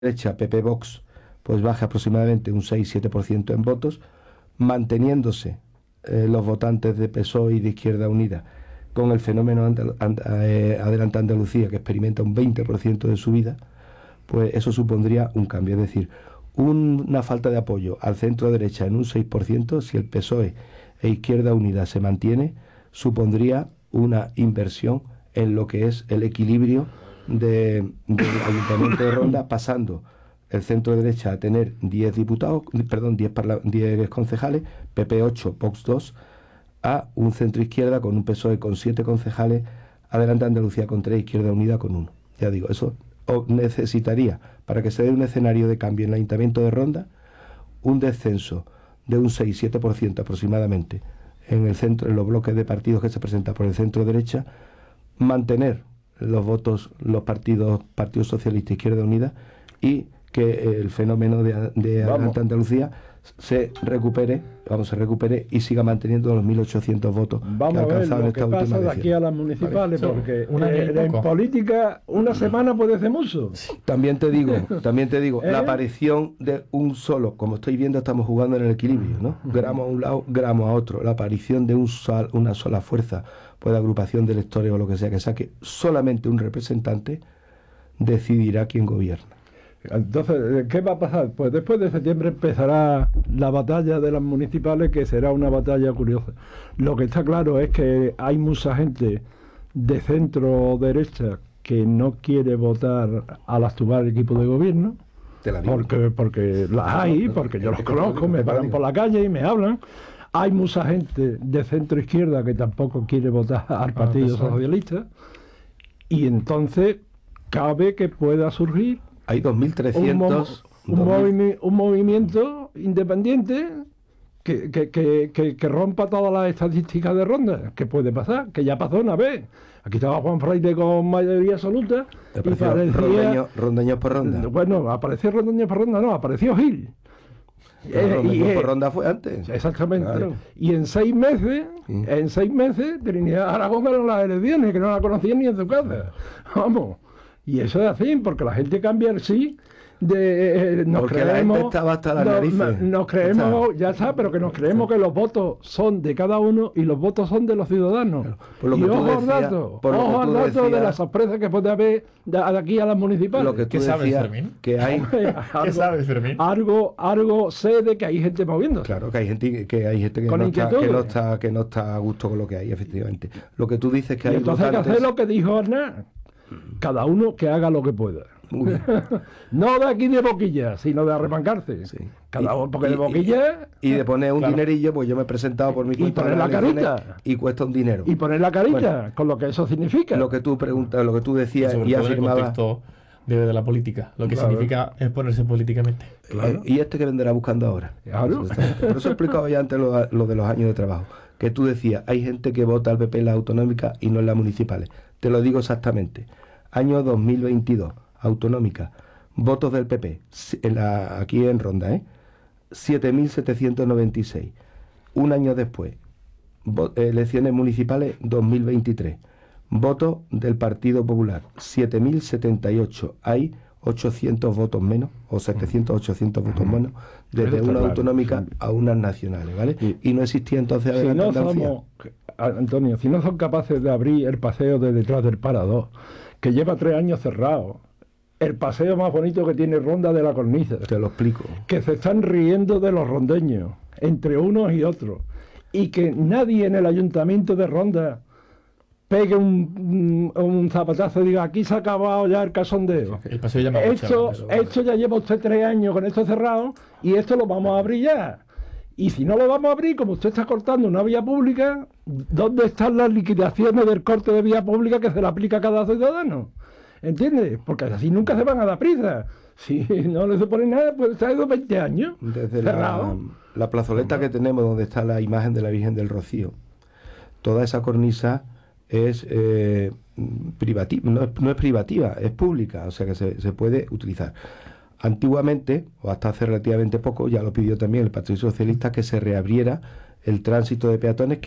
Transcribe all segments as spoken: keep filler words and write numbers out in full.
derecha, P P Vox, pues baja aproximadamente un seis siete por ciento en votos, manteniéndose eh, los votantes de P S O E y de Izquierda Unida con el fenómeno andal, and, eh, Adelante Andalucía, que experimenta un veinte por ciento de subida, pues eso supondría un cambio. Es decir, un, una falta de apoyo al centro derecha en un seis por ciento, si el P S O E e Izquierda Unida se mantiene, supondría una inversión en lo que es el equilibrio de, del Ayuntamiento de Ronda, pasando el centro derecha a tener diez diputados, perdón, diez, parla, diez concejales, P P ocho, Vox dos, a un centro izquierda con un P S O E con siete concejales, Adelante Andalucía con tres, Izquierda Unida con uno. Ya digo, eso necesitaría, para que se dé un escenario de cambio en el Ayuntamiento de Ronda, un descenso de un seis siete por ciento aproximadamente en el centro, en los bloques de partidos que se presentan por el centro derecha, mantener los votos, los partidos, Partido Socialista e Izquierda Unida, y que el fenómeno de, de Adelante Andalucía se recupere, vamos, se recupere y siga manteniendo los mil ochocientos votos vamos que ha alcanzado a ver lo en esta que pasa de última aquí a las municipales, vale. Porque una eh, en política una semana puede ser mucho. También te digo, también te digo, ¿Eh? la aparición de un solo, como estoy viendo, estamos jugando en el equilibrio, ¿no? Gramo a un lado, gramo a otro. La aparición de un sol, una sola fuerza, pues de agrupación de electores o lo que sea que saque, solamente un representante decidirá quién gobierna. Entonces, ¿qué va a pasar? Pues después de septiembre empezará la batalla de las municipales, que será una batalla curiosa. Lo que está claro es que hay mucha gente de centro derecha que no quiere votar al actual equipo de gobierno, porque, porque las hay, porque yo los conozco, me paran por la calle y me hablan. Hay mucha gente de centro izquierda que tampoco quiere votar al Partido Socialista, y entonces cabe que pueda surgir hay dos mil trescientos un, mo un, movi un movimiento independiente que, que, que, que, que rompa todas las estadísticas de Ronda, que puede pasar, que ya pasó una vez. Aquí estaba Juan Fraile con mayoría absoluta y parecía Rondeño, Rondeños por Ronda. Bueno, apareció Rondeños por Ronda, no, apareció Gil. Eh, Rondeños eh, por Ronda fue antes. Exactamente. Claro. Y en seis meses, sí. en seis meses, Trinidad Aragón ganó las elecciones, que no la conocían ni en su casa. Vamos. Y eso es así, porque la gente cambia el sí de... Eh, nos porque creemos, la gente estaba hasta las narices. Nos, nos creemos, está. ya está, pero que nos creemos que los votos son de cada uno y los votos son de los ciudadanos. Claro, y ojo al dato, ojo al dato de las sorpresas que puede haber de, de aquí a las municipales. Lo que ¿Qué sabes, Fermín? Que hay... algo, ¿Qué sabes, Fermín? Algo, algo sé de que hay gente moviendo. Claro, que hay gente que hay gente que no, está, que no está que no está a gusto con lo que hay, efectivamente. Lo que tú dices que y hay entonces votantes... hay que hacer lo que dijo Hernán. Cada uno que haga lo que pueda. No de aquí de boquilla, sino de arremangarse. Sí. Cada uno, porque y, de boquilla... Y, y de poner un claro. dinerillo, pues yo me he presentado por mi cuenta. Y poner la carita. Y cuesta un dinero. Y poner la carita, bueno, con lo que eso significa. Lo que tú preguntas, lo que tú decías y afirmabas... De, de la política, lo que claro. significa exponerse políticamente. Claro. ¿Y este que venderá buscando ahora? Claro. Por eso he explicado ya antes lo, lo de los años de trabajo. Que tú decías, hay gente que vota al P P en las autonómicas y no en las municipales. Te lo digo exactamente. Año dos mil veintidós, autonómica, votos del P P, en la, aquí en Ronda, ¿eh? siete mil setecientos noventa y seis. Un año después, elecciones municipales dos mil veintitrés, votos del Partido Popular, siete mil setenta y ocho. Hay ochocientos votos menos, o setecientos, ochocientos votos menos, desde una claro, autonómica sí. a unas nacionales, ¿vale? Sí. Y no existía entonces si no somos, Antonio, si no son capaces de abrir el paseo de detrás del Parador, que lleva tres años cerrado, el paseo más bonito que tiene Ronda de la Cornisa. Te lo explico. Que se están riendo de los rondeños, entre unos y otros, y que nadie en el ayuntamiento de Ronda pegue un, un, un zapatazo y diga, aquí se ha acabado ya el casondeo. El paseo ya esto, esto ya lleva usted tres años con esto cerrado y esto lo vamos a abrir ya. Y si no lo vamos a abrir, como usted está cortando una vía pública, ¿dónde están las liquidaciones del corte de vía pública que se le aplica a cada ciudadano? ¿Entiendes? Porque así nunca se van a dar prisa. Si no le supone nada, pues se ha ido veinte años. Desde la, la plazoleta que tenemos, donde está la imagen de la Virgen del Rocío, toda esa cornisa es eh, privativa, no es, no es privativa, es pública, o sea que se, se puede utilizar. Antiguamente, o hasta hace relativamente poco, ya lo pidió también el Partido Socialista, que se reabriera el tránsito de peatones, que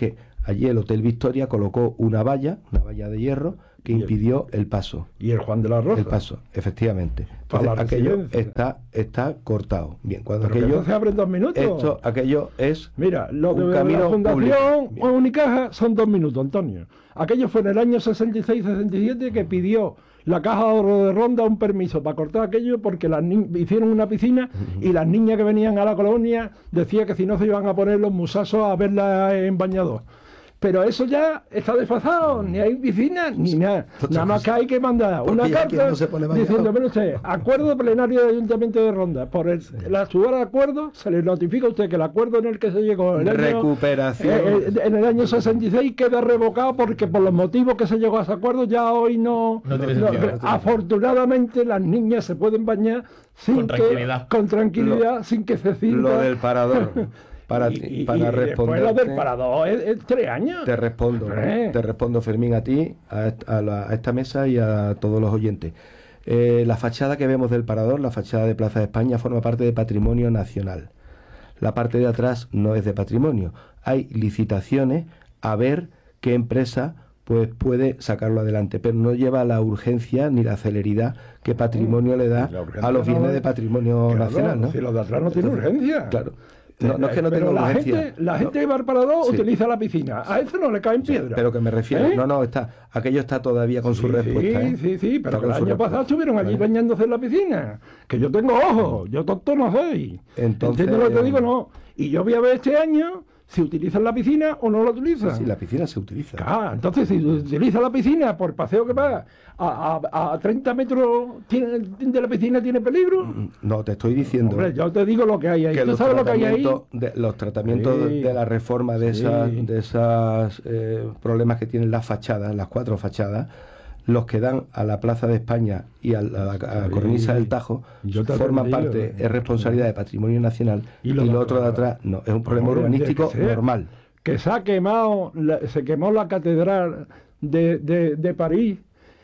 Allí el Hotel Victoria colocó una valla, una valla de hierro, que impidió el paso. Y el Juan de la Rosa. El paso, efectivamente. Entonces, aquello está, está cortado. Bien, cuando Pero aquello se abre en dos minutos. Esto, aquello es Mira, lo un de camino la Fundación público. Unicaja son dos minutos, Antonio. Aquello fue en el año sesenta y seis sesenta y siete que pidió la Caja de Ahorro de Ronda un permiso para cortar aquello porque las ni- hicieron una piscina y las niñas que venían a la colonia decían que si no se iban a poner los musasos a verla en bañador. Pero eso ya está desfasado, ni hay piscina ni nada. Nada más que hay que mandar Porque una ya aquí carta no se pone bañador. diciendo, mire usted, acuerdo plenario del Ayuntamiento de Ronda. Por el, el actual acuerdo, se le notifica a usted que el acuerdo en el que se llegó en el año, Recuperación. eh, eh, en el año sesenta y seis queda revocado porque por los motivos que se llegó a ese acuerdo ya hoy no... No tiene no, sentido. afortunadamente las niñas se pueden bañar sin Con que- tranquilidad. con tranquilidad, sin que se cinta. Lo del parador. Para, y, ti- y- para y después responder. lo del parador es, es tres años. Te respondo, Hombre. te respondo, Fermín, a ti, a, est- a la- a esta mesa y a todos los oyentes. Eh, la fachada que vemos del parador, la fachada de Plaza de España, forma parte de patrimonio nacional. La parte de atrás no es de patrimonio. Hay licitaciones a ver qué empresa pues puede sacarlo adelante, pero no lleva la urgencia ni la celeridad que patrimonio le da La urgencia a los bienes no es- de patrimonio Claro, nacional, ¿no? si los de atrás no tienen Entonces, urgencia. Claro. No, no es que no Pero tenga la urgencia. gente, la no. gente que va al parador Sí. utiliza la piscina. A eso no le caen piedras. Pero que me refiero, ¿Eh? no, no, está, aquello está todavía con su Sí, respuesta. sí, ¿eh? sí, sí, pero Está que el con su año pasado respuesta. estuvieron allí Vale. bañándose en la piscina. Que yo tengo ojos, yo tonto no soy. Entonces, ¿Entiendes lo que te eh, digo? No. Y yo voy a ver este año si utilizan la piscina o no la utilizan. Sí, la piscina se utiliza. Ah, entonces si utiliza la piscina por paseo que va a, a, a treinta metros tiene- de la piscina tiene peligro. No, te estoy diciendo Hombre, yo te digo lo que hay ahí. que ¿Tú los sabes lo que hay ahí? tratamientos, de, los tratamientos Sí. de la reforma de Sí. esas, de esas eh, problemas que tienen las fachadas, las cuatro fachadas, los que dan a la Plaza de España y a la, a la Sí. cornisa del Tajo, Yo te forman atendí, parte, eh. es responsabilidad de patrimonio nacional Y y lo lo, de otro de atrás. atrás no, es un problema Hombre, urbanístico que sea. normal. Que se ha quemado, la- se quemó la catedral de, de, de París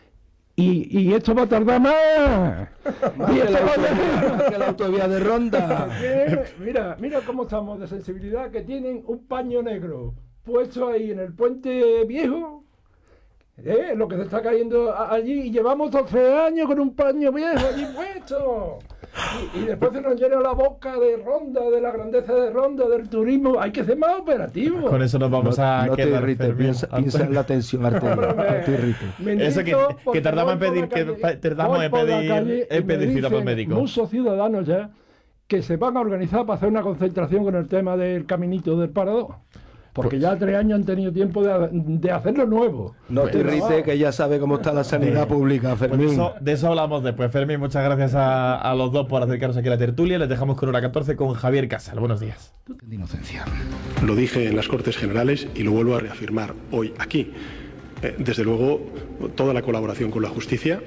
y, y esto va a tardar más. Más Y que esto la va a autovía, tardar- más que la autovía de Ronda. ¿Qué? Mira, mira cómo estamos de sensibilidad, que tienen un paño negro puesto ahí en el puente viejo, ¿eh? Lo que se está cayendo a- allí, y llevamos doce años con un paño viejo allí puesto. Y, y después se nos llena la boca de Ronda, de la grandeza de Ronda, del turismo. Hay que ser más operativo. Con eso nos vamos a no te quedar. irrites, Fermín. piensa, piensa en la tensión arterial, no te irrites. Me Eso que- grito que porque tardamos voy en por la pedir- que calle, pa- tardamos voy en por la pedir- calle en y me pedir cita por dicen médico. muchos ciudadanos ya que se van a organizar para hacer una concentración con el tema del caminito del parador. Porque Pues ya tres años han tenido tiempo de, de hacerlo nuevo. No te Pero, irrites, vamos, que ya sabe cómo está la sanidad pública, Pues de, Fermín. eso, de eso hablamos después. Fermín, muchas gracias a, a los dos por acercarnos aquí a la tertulia. Les dejamos con hora catorce con Javier Casal. Buenos días. De inocencia. Lo dije en las Cortes Generales y lo vuelvo a reafirmar hoy aquí. Eh, desde luego, toda la colaboración con la justicia,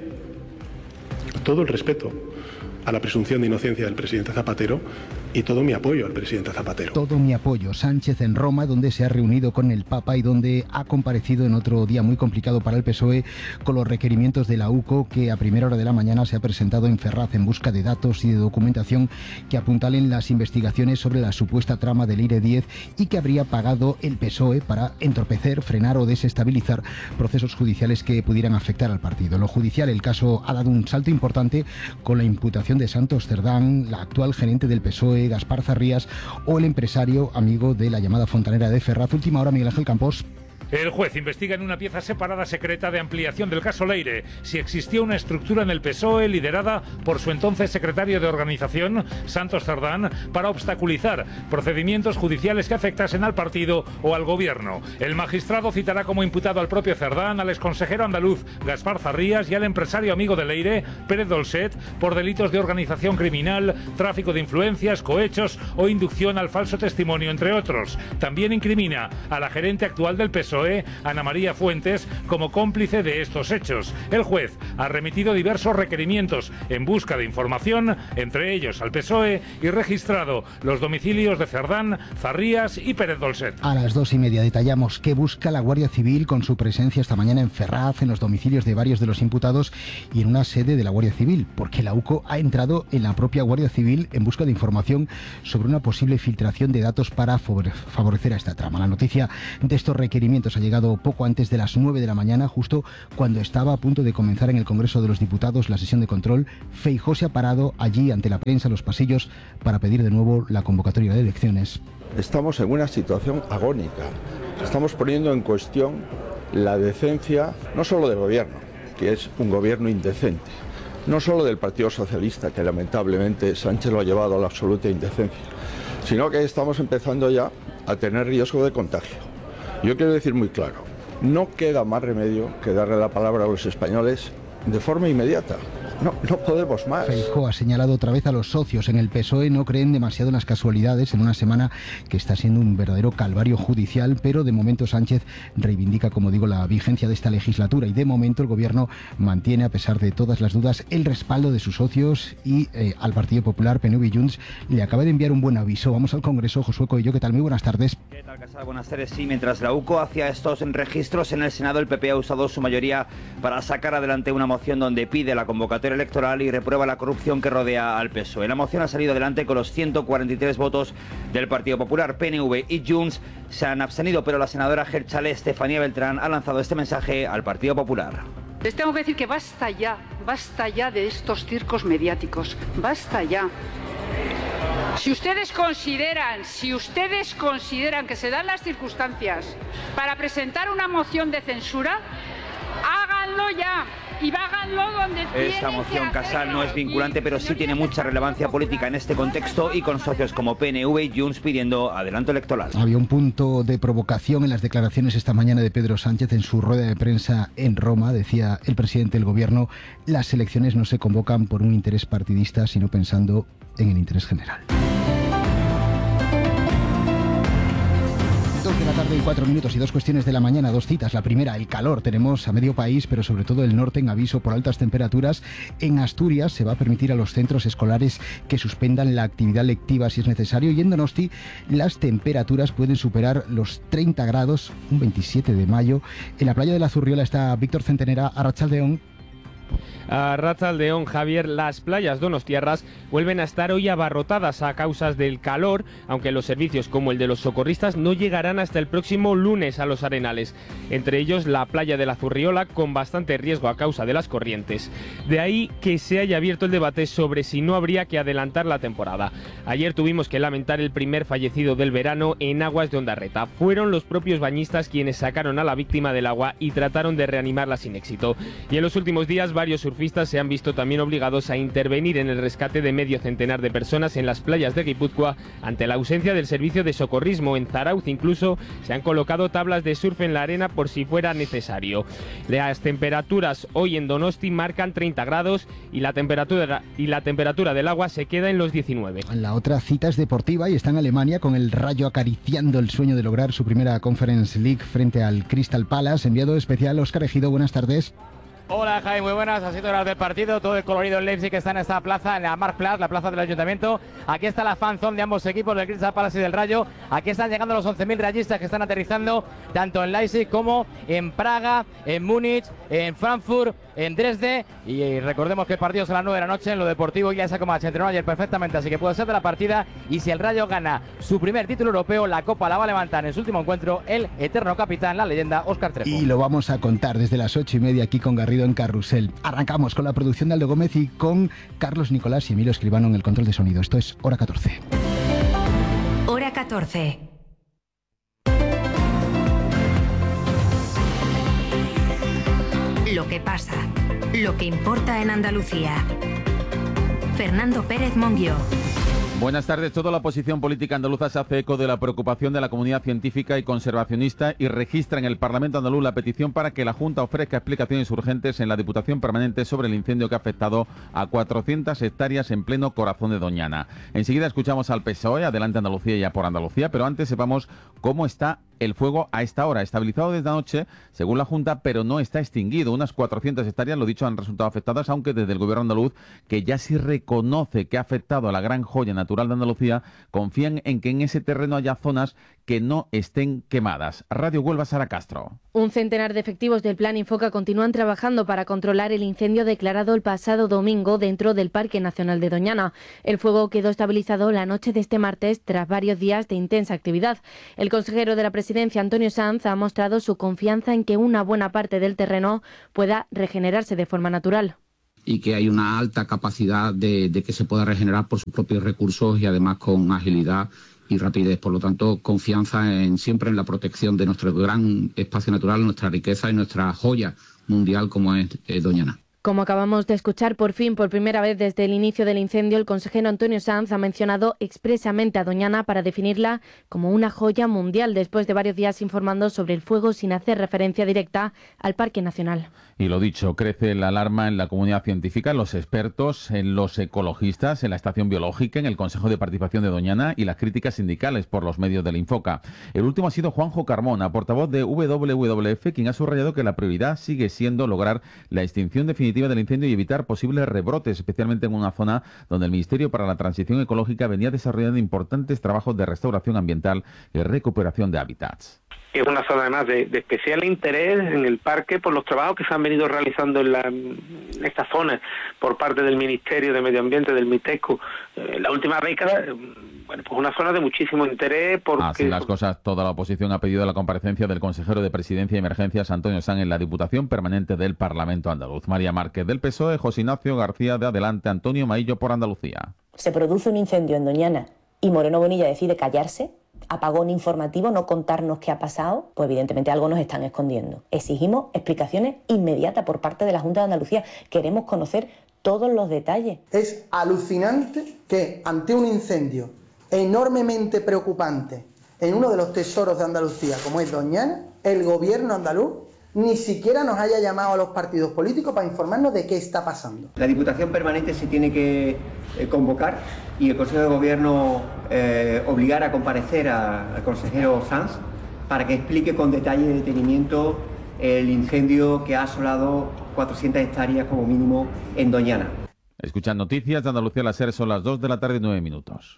todo el respeto a la presunción de inocencia del presidente Zapatero y todo mi apoyo al presidente Zapatero. Todo mi apoyo. Sánchez en Roma, donde se ha reunido con el Papa y donde ha comparecido en otro día muy complicado para el P S O E con los requerimientos de la U C O, que a primera hora de la mañana se ha presentado en Ferraz en busca de datos y de documentación que apuntalen las investigaciones sobre la supuesta trama del I R E diez y que habría pagado el P S O E para entorpecer, frenar o desestabilizar procesos judiciales que pudieran afectar al partido. En lo judicial, el caso ha dado un salto importante con la imputación de Santos Cerdán, la actual gerente del P S O E, Gaspar Zarrías, o el empresario amigo de la llamada fontanera de Ferraz. Última hora, Miguel Ángel Campos. El juez investiga en una pieza separada secreta de ampliación del caso Leire si existió una estructura en el P S O E liderada por su entonces secretario de organización, Santos Cerdán, para obstaculizar procedimientos judiciales que afectasen al partido o al gobierno. El magistrado citará como imputado al propio Cerdán, al exconsejero andaluz Gaspar Zarrías y al empresario amigo de Leire, Pérez Dolcet, por delitos de organización criminal, tráfico de influencias, cohechos o inducción al falso testimonio, entre otros. También incrimina a la gerente actual del P S O E, E, Ana María Fuentes, como cómplice de estos hechos. El juez ha remitido diversos requerimientos en busca de información, entre ellos al P S O E, y registrado los domicilios de Cerdán, Zarrías y Pérez Dolcet. A las dos y media detallamos qué busca la Guardia Civil con su presencia esta mañana en Ferraz, en los domicilios de varios de los imputados y en una sede de la Guardia Civil, porque la U C O ha entrado en la propia Guardia Civil en busca de información sobre una posible filtración de datos para favorecer a esta trama. La noticia de estos requerimientos ha llegado poco antes de las nueve de la mañana, justo cuando estaba a punto de comenzar en el Congreso de los Diputados la sesión de control. Feijóo se ha parado allí ante la prensa en los pasillos para pedir de nuevo la convocatoria de elecciones. Estamos en una situación agónica. Estamos poniendo en cuestión la decencia, no solo del gobierno, que es un gobierno indecente, no solo del Partido Socialista, que lamentablemente Sánchez lo ha llevado a la absoluta indecencia, sino que estamos empezando ya a tener riesgo de contagio. Yo quiero decir muy claro, no queda más remedio que darle la palabra a los españoles de forma inmediata. No, no podemos más. Feijóo ha señalado otra vez a los socios en el P S O E. No creen demasiado en las casualidades en una semana que está siendo un verdadero calvario judicial, pero de momento Sánchez reivindica, como digo, la vigencia de esta legislatura y de momento el gobierno mantiene, a pesar de todas las dudas, el respaldo de sus socios y eh, al Partido Popular, P N V y Junts le acaba de enviar un buen aviso. Vamos al Congreso. Josué Coello, ¿qué tal? Muy buenas tardes. ¿Qué tal, Casal? Buenas tardes. Sí, mientras la U C O hacía estos registros en el Senado, el P P ha usado su mayoría para sacar adelante una moción donde pide la convocatoria electoral y reprueba la corrupción que rodea al P S O E. La moción ha salido adelante con los ciento cuarenta y tres votos del Partido Popular. P N V y Junts se han abstenido, pero la senadora Gelchale Estefanía Beltrán ha lanzado este mensaje al Partido Popular. Les tengo que decir que basta ya, basta ya de estos circos mediáticos, basta ya. Si ustedes consideran, si ustedes consideran que se dan las circunstancias para presentar una moción de censura, háganlo ya. Y háganlo donde Esta moción, Casal, no es vinculante, pero sí tiene mucha relevancia política en este contexto y con socios como P N V y Junts pidiendo adelanto electoral. Había un punto de provocación en las declaraciones esta mañana de Pedro Sánchez en su rueda de prensa en Roma. Decía el presidente del gobierno, las elecciones no se convocan por un interés partidista, sino pensando en el interés general. dos de la tarde y cuatro minutos y dos cuestiones de la mañana, dos citas. La primera, el calor. Tenemos a medio país, pero sobre todo el norte, en aviso por altas temperaturas. En Asturias se va a permitir a los centros escolares que suspendan la actividad lectiva si es necesario. Y en Donosti las temperaturas pueden superar los treinta grados, un veintisiete de mayo. En la playa de la Zurriola está Víctor Centenera, Arratsaldeón. A Arratsaldeón, Javier, las playas donostiarras vuelven a estar hoy abarrotadas a causa del calor, aunque los servicios como el de los socorristas no llegarán hasta el próximo lunes a los arenales. Entre ellos la playa de la Zurriola, con bastante riesgo a causa de las corrientes. De ahí que se haya abierto el debate sobre si no habría que adelantar la temporada. Ayer tuvimos que lamentar el primer fallecido del verano en aguas de Ondarreta. Fueron los propios bañistas quienes sacaron a la víctima del agua y trataron de reanimarla sin éxito. Y en los últimos días varios surfistas se han visto también obligados a intervenir en el rescate de medio centenar de personas en las playas de Guipúzcoa ante la ausencia del servicio de socorrismo. En Zarauz incluso se han colocado tablas de surf en la arena por si fuera necesario. Las temperaturas hoy en Donosti marcan treinta grados y la temperatura, y la temperatura del agua se queda en los diecinueve. La otra cita es deportiva y está en Alemania, con el Rayo acariciando el sueño de lograr su primera Conference League frente al Crystal Palace. Enviado especial Óscar Ejido, buenas tardes. Hola Jaime, muy buenas, así horas del partido, todo el colorido en Leipzig que está en esta plaza, en la Marktplatz, la plaza del Ayuntamiento. Aquí está la fanzone de ambos equipos, del Crystal Palace y del Rayo. Aquí están llegando los once mil rayistas que están aterrizando tanto en Leipzig como en Praga, en Múnich, en Frankfurt, en Dresde. Y recordemos que el partido es a las nueve de la noche en lo deportivo. Ilya Sakomac se entrenó ayer perfectamente, así que puede ser de la partida. Y si el Rayo gana su primer título europeo, la Copa la va a levantar en su último encuentro el eterno capitán, la leyenda Óscar Trejo. Y lo vamos a contar desde las ocho y media aquí con Garrido en Carrusel. Arrancamos con la producción de Aldo Gómez y con Carlos Nicolás y Emilio Escribano en el control de sonido. Esto es Hora catorce. Hora catorce. Lo que pasa, lo que importa en Andalucía. Fernando Pérez Monguió. Buenas tardes. Toda la oposición política andaluza se hace eco de la preocupación de la comunidad científica y conservacionista y registra en el Parlamento andaluz la petición para que la Junta ofrezca explicaciones urgentes en la Diputación Permanente sobre el incendio que ha afectado a cuatrocientas hectáreas en pleno corazón de Doñana. Enseguida escuchamos al P S O E, Adelante Andalucía y Ya por Andalucía, pero antes sepamos cómo está El fuego a esta hora estabilizado desde anoche, según la Junta, pero no está extinguido. Unas cuatrocientas hectáreas, lo dicho, han resultado afectadas, aunque desde el gobierno andaluz, que ya sí reconoce que ha afectado a la gran joya natural de Andalucía, confían en que en ese terreno haya zonas que no estén quemadas. Radio Huelva, Sara Castro. Un centenar de efectivos del Plan Infoca continúan trabajando para controlar el incendio declarado el pasado domingo dentro del Parque Nacional de Doñana. El fuego quedó estabilizado la noche de este martes tras varios días de intensa actividad. El consejero de la Presidencia, Antonio Sanz, ha mostrado su confianza en que una buena parte del terreno pueda regenerarse de forma natural. Y que hay una alta capacidad de, de que se pueda regenerar por sus propios recursos y además con agilidad y rapidez. Por lo tanto, confianza en siempre en la protección de nuestro gran espacio natural, nuestra riqueza y nuestra joya mundial como es eh, Doñana. Como acabamos de escuchar, por fin, por primera vez desde el inicio del incendio, el consejero Antonio Sanz ha mencionado expresamente a Doñana para definirla como una joya mundial, después de varios días informando sobre el fuego sin hacer referencia directa al Parque Nacional. Y lo dicho, crece la alarma en la comunidad científica, en los expertos, en los ecologistas, en la estación biológica, en el Consejo de Participación de Doñana y las críticas sindicales por los medios del Infoca. El último ha sido Juanjo Carmona, portavoz de W W F, quien ha subrayado que la prioridad sigue siendo lograr la extinción definitiva del incendio y evitar posibles rebrotes, especialmente en una zona donde el Ministerio para la Transición Ecológica venía desarrollando importantes trabajos de restauración ambiental y recuperación de hábitats. Es una zona además de, de especial interés en el parque por los trabajos que se han venido realizando en, la, en esta zona por parte del Ministerio de Medio Ambiente, del MITESCU. En la última década, bueno, pues una zona de muchísimo interés porque... Así las cosas, toda la oposición ha pedido la comparecencia del consejero de Presidencia y Emergencias, Antonio Sanz, en la Diputación Permanente del Parlamento Andaluz. María Márquez del P S O E, José Ignacio García de Adelante, Antonio Maillo por Andalucía. Se produce un incendio en Doñana y Moreno Bonilla decide callarse, apagón informativo, no contarnos qué ha pasado, pues evidentemente algo nos están escondiendo. Exigimos explicaciones inmediatas por parte de la Junta de Andalucía. Queremos conocer todos los detalles. Es alucinante que ante un incendio enormemente preocupante en uno de los tesoros de Andalucía, como es Doñana, el gobierno andaluz ni siquiera nos haya llamado a los partidos políticos para informarnos de qué está pasando. La Diputación Permanente se tiene que eh, convocar y el Consejo de Gobierno eh, obligar a comparecer a, al consejero Sanz para que explique con detalle y detenimiento el incendio que ha asolado cuatrocientas hectáreas como mínimo en Doñana. Escuchan noticias de Andalucía, las SER, son las dos de la tarde y nueve minutos.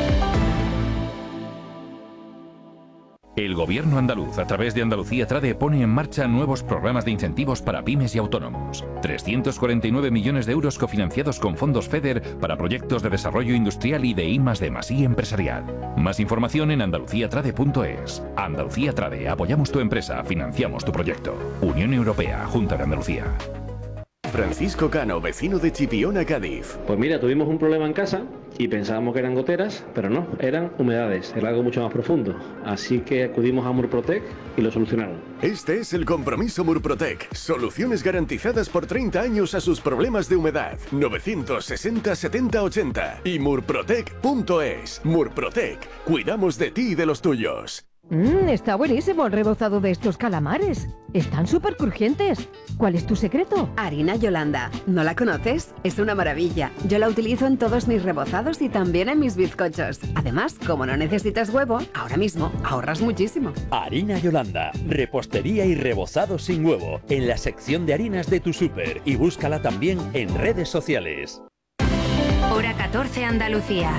El Gobierno andaluz, a través de Andalucía Trade, pone en marcha nuevos programas de incentivos para pymes y autónomos. trescientos cuarenta y nueve millones de euros cofinanciados con fondos FEDER para proyectos de desarrollo industrial y de I más D más I empresarial. Más información en andalucía trade punto es. Andalucía Trade, apoyamos tu empresa, financiamos tu proyecto. Unión Europea, Junta de Andalucía. Francisco Cano, vecino de Chipiona, Cádiz. Pues mira, tuvimos un problema en casa y pensábamos que eran goteras, pero no, eran humedades, era algo mucho más profundo. Así que acudimos a Murprotec y lo solucionaron. Este es el compromiso Murprotec. Soluciones garantizadas por treinta años a sus problemas de humedad. novecientos sesenta setenta ochenta y murprotec punto es. Murprotec, cuidamos de ti y de los tuyos. Mmm, está buenísimo el rebozado de estos calamares. Están súper crujientes. ¿Cuál es tu secreto? Harina Yolanda. ¿No la conoces? Es una maravilla. Yo la utilizo en todos mis rebozados y también en mis bizcochos. Además, como no necesitas huevo, ahora mismo ahorras muchísimo. Harina Yolanda. Repostería y rebozado sin huevo. En la sección de harinas de tu súper. Y búscala también en redes sociales. Hora catorce, Andalucía.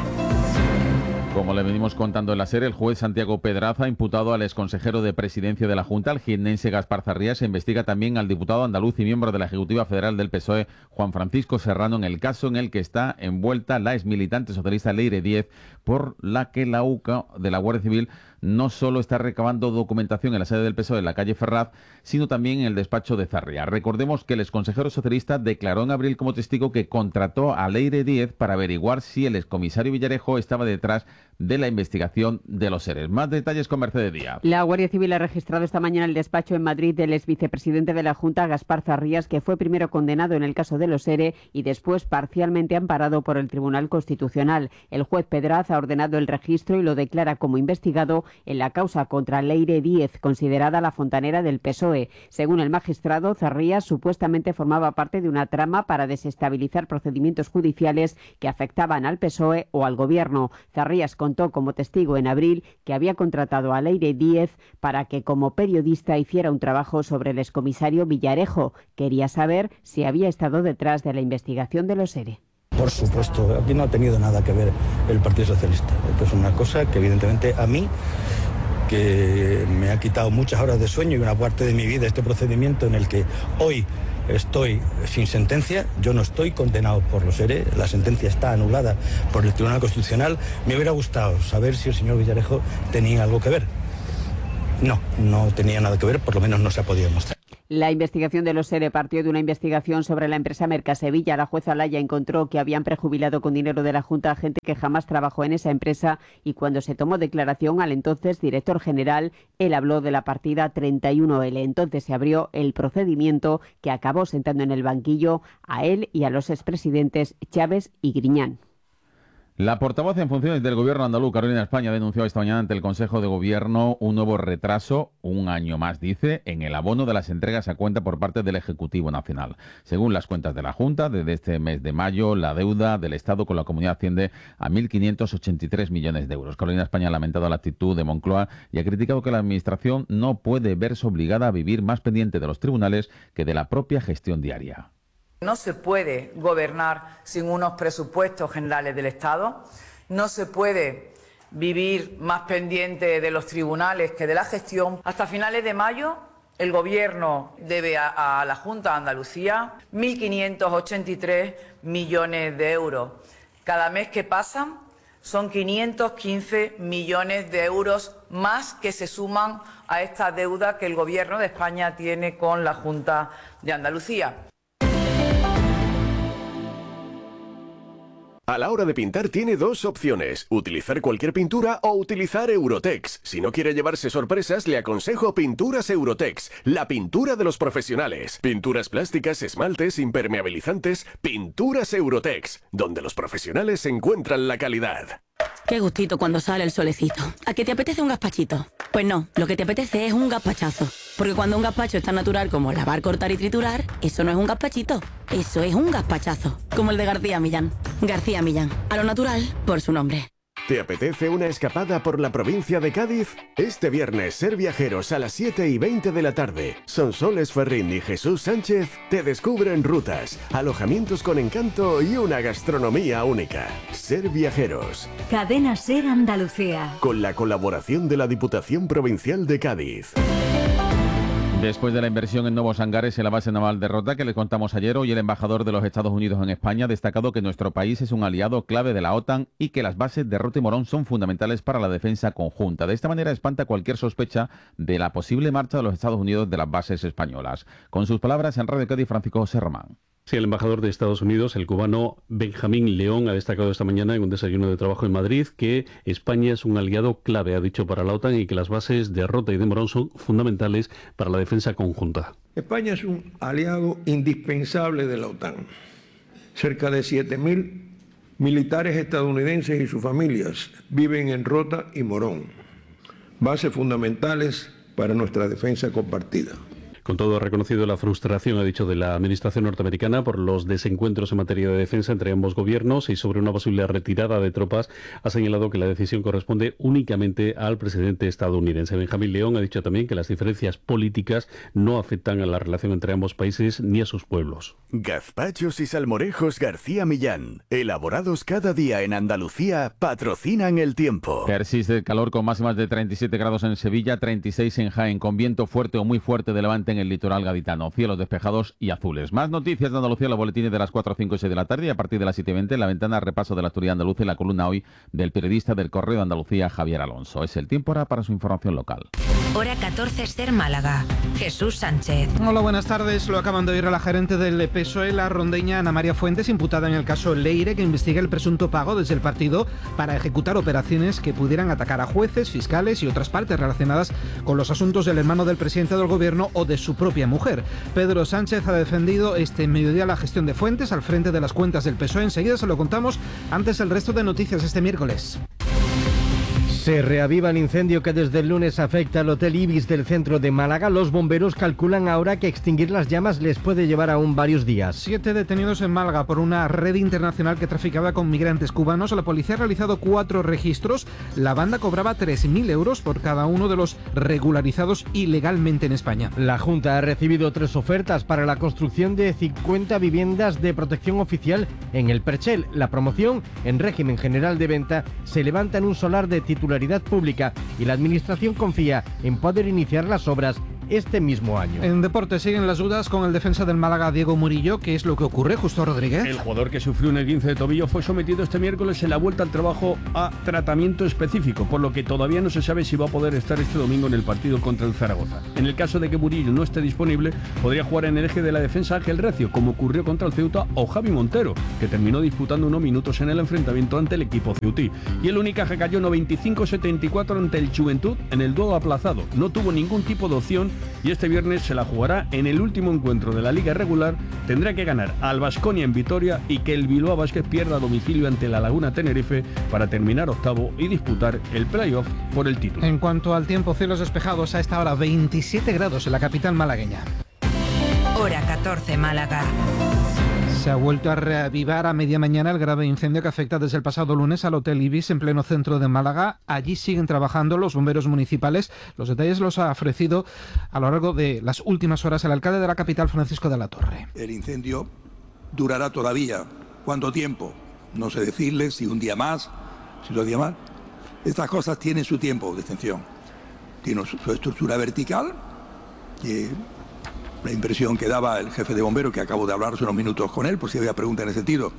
Como le venimos contando en la serie, el juez Santiago Pedraza ha imputado al exconsejero de Presidencia de la Junta, el jiennense Gaspar Zarrías. Se investiga también al diputado andaluz y miembro de la Ejecutiva Federal del P S O E, Juan Francisco Serrano, en el caso en el que está envuelta la exmilitante socialista Leire Díez, por la que la U C A de la Guardia Civil no solo está recabando documentación en la sede del P S O E en la calle Ferraz, sino también en el despacho de Zarrías. Recordemos que el exconsejero socialista declaró en abril como testigo que contrató a Leire Díez para averiguar si el excomisario Villarejo estaba detrás de la investigación de los seres. Más detalles con Mercedes Díaz. La Guardia Civil ha registrado esta mañana el despacho en Madrid del exvicepresidente de la Junta, Gaspar Zarrías, que fue primero condenado en el caso de los ERE y después parcialmente amparado por el Tribunal Constitucional. El juez Pedraza ha ordenado el registro y lo declara como investigado en la causa contra Leire Díez, considerada la fontanera del P S O E. Según el magistrado, Zarrías supuestamente formaba parte de una trama para desestabilizar procedimientos judiciales que afectaban al P S O E o al Gobierno. Zarrías contó como testigo en abril que había contratado a Leire Díez para que como periodista hiciera un trabajo sobre el excomisario Villarejo. Quería saber si había estado detrás de la investigación de los ERE. Por supuesto, aquí no ha tenido nada que ver el Partido Socialista. Esto es una cosa que evidentemente a mí, que me ha quitado muchas horas de sueño y una parte de mi vida este procedimiento en el que hoy estoy sin sentencia, yo no estoy condenado por los ERE, la sentencia está anulada por el Tribunal Constitucional. Me hubiera gustado saber si el señor Villarejo tenía algo que ver. No, no tenía nada que ver, por lo menos no se ha podido mostrar. La investigación de los ERE partió de una investigación sobre la empresa Mercasevilla. La jueza Laya encontró que habían prejubilado con dinero de la Junta a gente que jamás trabajó en esa empresa y cuando se tomó declaración al entonces director general, él habló de la partida treinta y uno ele. Entonces se abrió el procedimiento que acabó sentando en el banquillo a él y a los expresidentes Chávez y Griñán. La portavoz en funciones del Gobierno andaluz, Carolina España, denunció esta mañana ante el Consejo de Gobierno un nuevo retraso, un año más, dice, en el abono de las entregas a cuenta por parte del Ejecutivo Nacional. Según las cuentas de la Junta, desde este mes de mayo, la deuda del Estado con la comunidad asciende a mil quinientos ochenta y tres millones de euros. Carolina España ha lamentado la actitud de Moncloa y ha criticado que la Administración no puede verse obligada a vivir más pendiente de los tribunales que de la propia gestión diaria. No se puede gobernar sin unos presupuestos generales del Estado, no se puede vivir más pendiente de los tribunales que de la gestión. Hasta finales de mayo el Gobierno debe a, a la Junta de Andalucía mil quinientos ochenta y tres millones de euros. Cada mes que pasa son quinientos quince millones de euros más que se suman a esta deuda que el Gobierno de España tiene con la Junta de Andalucía. A la hora de pintar tiene dos opciones, utilizar cualquier pintura o utilizar Eurotex. Si no quiere llevarse sorpresas, le aconsejo Pinturas Eurotex, la pintura de los profesionales. Pinturas plásticas, esmaltes, impermeabilizantes, Pinturas Eurotex, donde los profesionales encuentran la calidad. Qué gustito cuando sale el solecito. ¿A qué te apetece un gazpachito? Pues no, lo que te apetece es un gazpachazo. Porque cuando un gazpacho es tan natural como lavar, cortar y triturar, eso no es un gazpachito, eso es un gazpachazo. Como el de García Millán. García Millán, a lo natural por su nombre. ¿Te apetece una escapada por la provincia de Cádiz? Este viernes, Ser Viajeros a las siete y veinte de la tarde. Sonsoles Ferrín y Jesús Sánchez te descubren rutas, alojamientos con encanto y una gastronomía única. Ser Viajeros. Cadena Ser Andalucía. Con la colaboración de la Diputación Provincial de Cádiz. Después de la inversión en nuevos hangares en la base naval de Rota que les contamos ayer, hoy el embajador de los Estados Unidos en España ha destacado que nuestro país es un aliado clave de la OTAN y que las bases de Rota y Morón son fundamentales para la defensa conjunta. De esta manera espanta cualquier sospecha de la posible marcha de los Estados Unidos de las bases españolas. Con sus palabras en Radio Cádiz, Francisco José Román. Sí, el embajador de Estados Unidos, el cubano Benjamín León, ha destacado esta mañana en un desayuno de trabajo en Madrid que España es un aliado clave, ha dicho, para la OTAN y que las bases de Rota y de Morón son fundamentales para la defensa conjunta. España es un aliado indispensable de la OTAN. Cerca de siete mil militares estadounidenses y sus familias viven en Rota y Morón, bases fundamentales para nuestra defensa compartida. Con todo, ha reconocido la frustración, ha dicho, de la administración norteamericana por los desencuentros en materia de defensa entre ambos gobiernos y sobre una posible retirada de tropas ha señalado que la decisión corresponde únicamente al presidente estadounidense. Benjamín León ha dicho también que las diferencias políticas no afectan a la relación entre ambos países ni a sus pueblos. Gazpachos y salmorejos García Millán, elaborados cada día en Andalucía, patrocinan el tiempo. Persiste el calor con máximas de treinta y siete grados en Sevilla, treinta y seis en Jaén, con viento fuerte o muy fuerte de levante en el litoral gaditano, cielos despejados y azules. Más noticias de Andalucía, los boletines de las cuatro, cinco y seis de la tarde y a partir de las siete y veinte en la ventana repaso de la actualidad andaluza y la columna hoy del periodista del Correo de Andalucía, Javier Alonso. Es el tiempo ahora para su información local. Hora catorce, Ser Málaga. Jesús Sánchez. Hola, buenas tardes. Lo acaban de oír a la gerente del P S O E, la rondeña Ana María Fuentes, imputada en el caso Leire, que investiga el presunto pago desde el partido para ejecutar operaciones que pudieran atacar a jueces, fiscales y otras partes relacionadas con los asuntos del hermano del presidente del gobierno o de su propia mujer. Pedro Sánchez ha defendido este mediodía la gestión de Fuentes al frente de las cuentas del P S O E. Enseguida se lo contamos, antes el resto de noticias este miércoles. Se reaviva el incendio que desde el lunes afecta al Hotel Ibis del centro de Málaga. Los bomberos calculan ahora que extinguir las llamas les puede llevar aún varios días. Siete detenidos en Málaga por una red internacional que traficaba con migrantes cubanos. La policía ha realizado cuatro registros. La banda cobraba tres mil euros por cada uno de los regularizados ilegalmente en España. La Junta ha recibido tres ofertas para la construcción de cincuenta viviendas de protección oficial en el Perchel. La promoción, en régimen general de venta, se levanta en un solar de titularidad pública y la Administración confía en poder iniciar las obras este mismo año. En deporte siguen las dudas con el defensa del Málaga, Diego Murillo. ¿Qué es lo que ocurre, Justo Rodríguez? El jugador que sufrió un esguince de tobillo fue sometido este miércoles en la vuelta al trabajo a tratamiento específico, por lo que todavía no se sabe si va a poder estar este domingo en el partido contra el Zaragoza. En el caso de que Murillo no esté disponible, podría jugar en el eje de la defensa Ángel Recio, como ocurrió contra el Ceuta, o Javi Montero, que terminó disputando unos minutos en el enfrentamiento ante el equipo ceutí. Y el Unicaja cayó noventa y cinco a setenta y cuatro ante el Juventud en el duelo aplazado. No tuvo ningún tipo de opción y este viernes se la jugará en el último encuentro de la liga regular. Tendrá que ganar al Baskonia en Vitoria y que el Bilbao Basket pierda a domicilio ante la Laguna Tenerife para terminar octavo y disputar el playoff por el título. En cuanto al tiempo, cielos despejados a esta hora, veintisiete grados en la capital malagueña. Hora catorce, Málaga. Se ha vuelto a reavivar a media mañana el grave incendio que afecta desde el pasado lunes al Hotel Ibis en pleno centro de Málaga. Allí siguen trabajando los bomberos municipales. Los detalles los ha ofrecido a lo largo de las últimas horas el alcalde de la capital, Francisco de la Torre. El incendio durará todavía. ¿Cuánto tiempo? No sé decirle, si un día más, si dos días más. Estas cosas tienen su tiempo de extensión. Tiene su, su estructura vertical, que la impresión que daba el jefe de bomberos, que acabo de hablar hace unos minutos con él, por si había preguntas en ese sentido,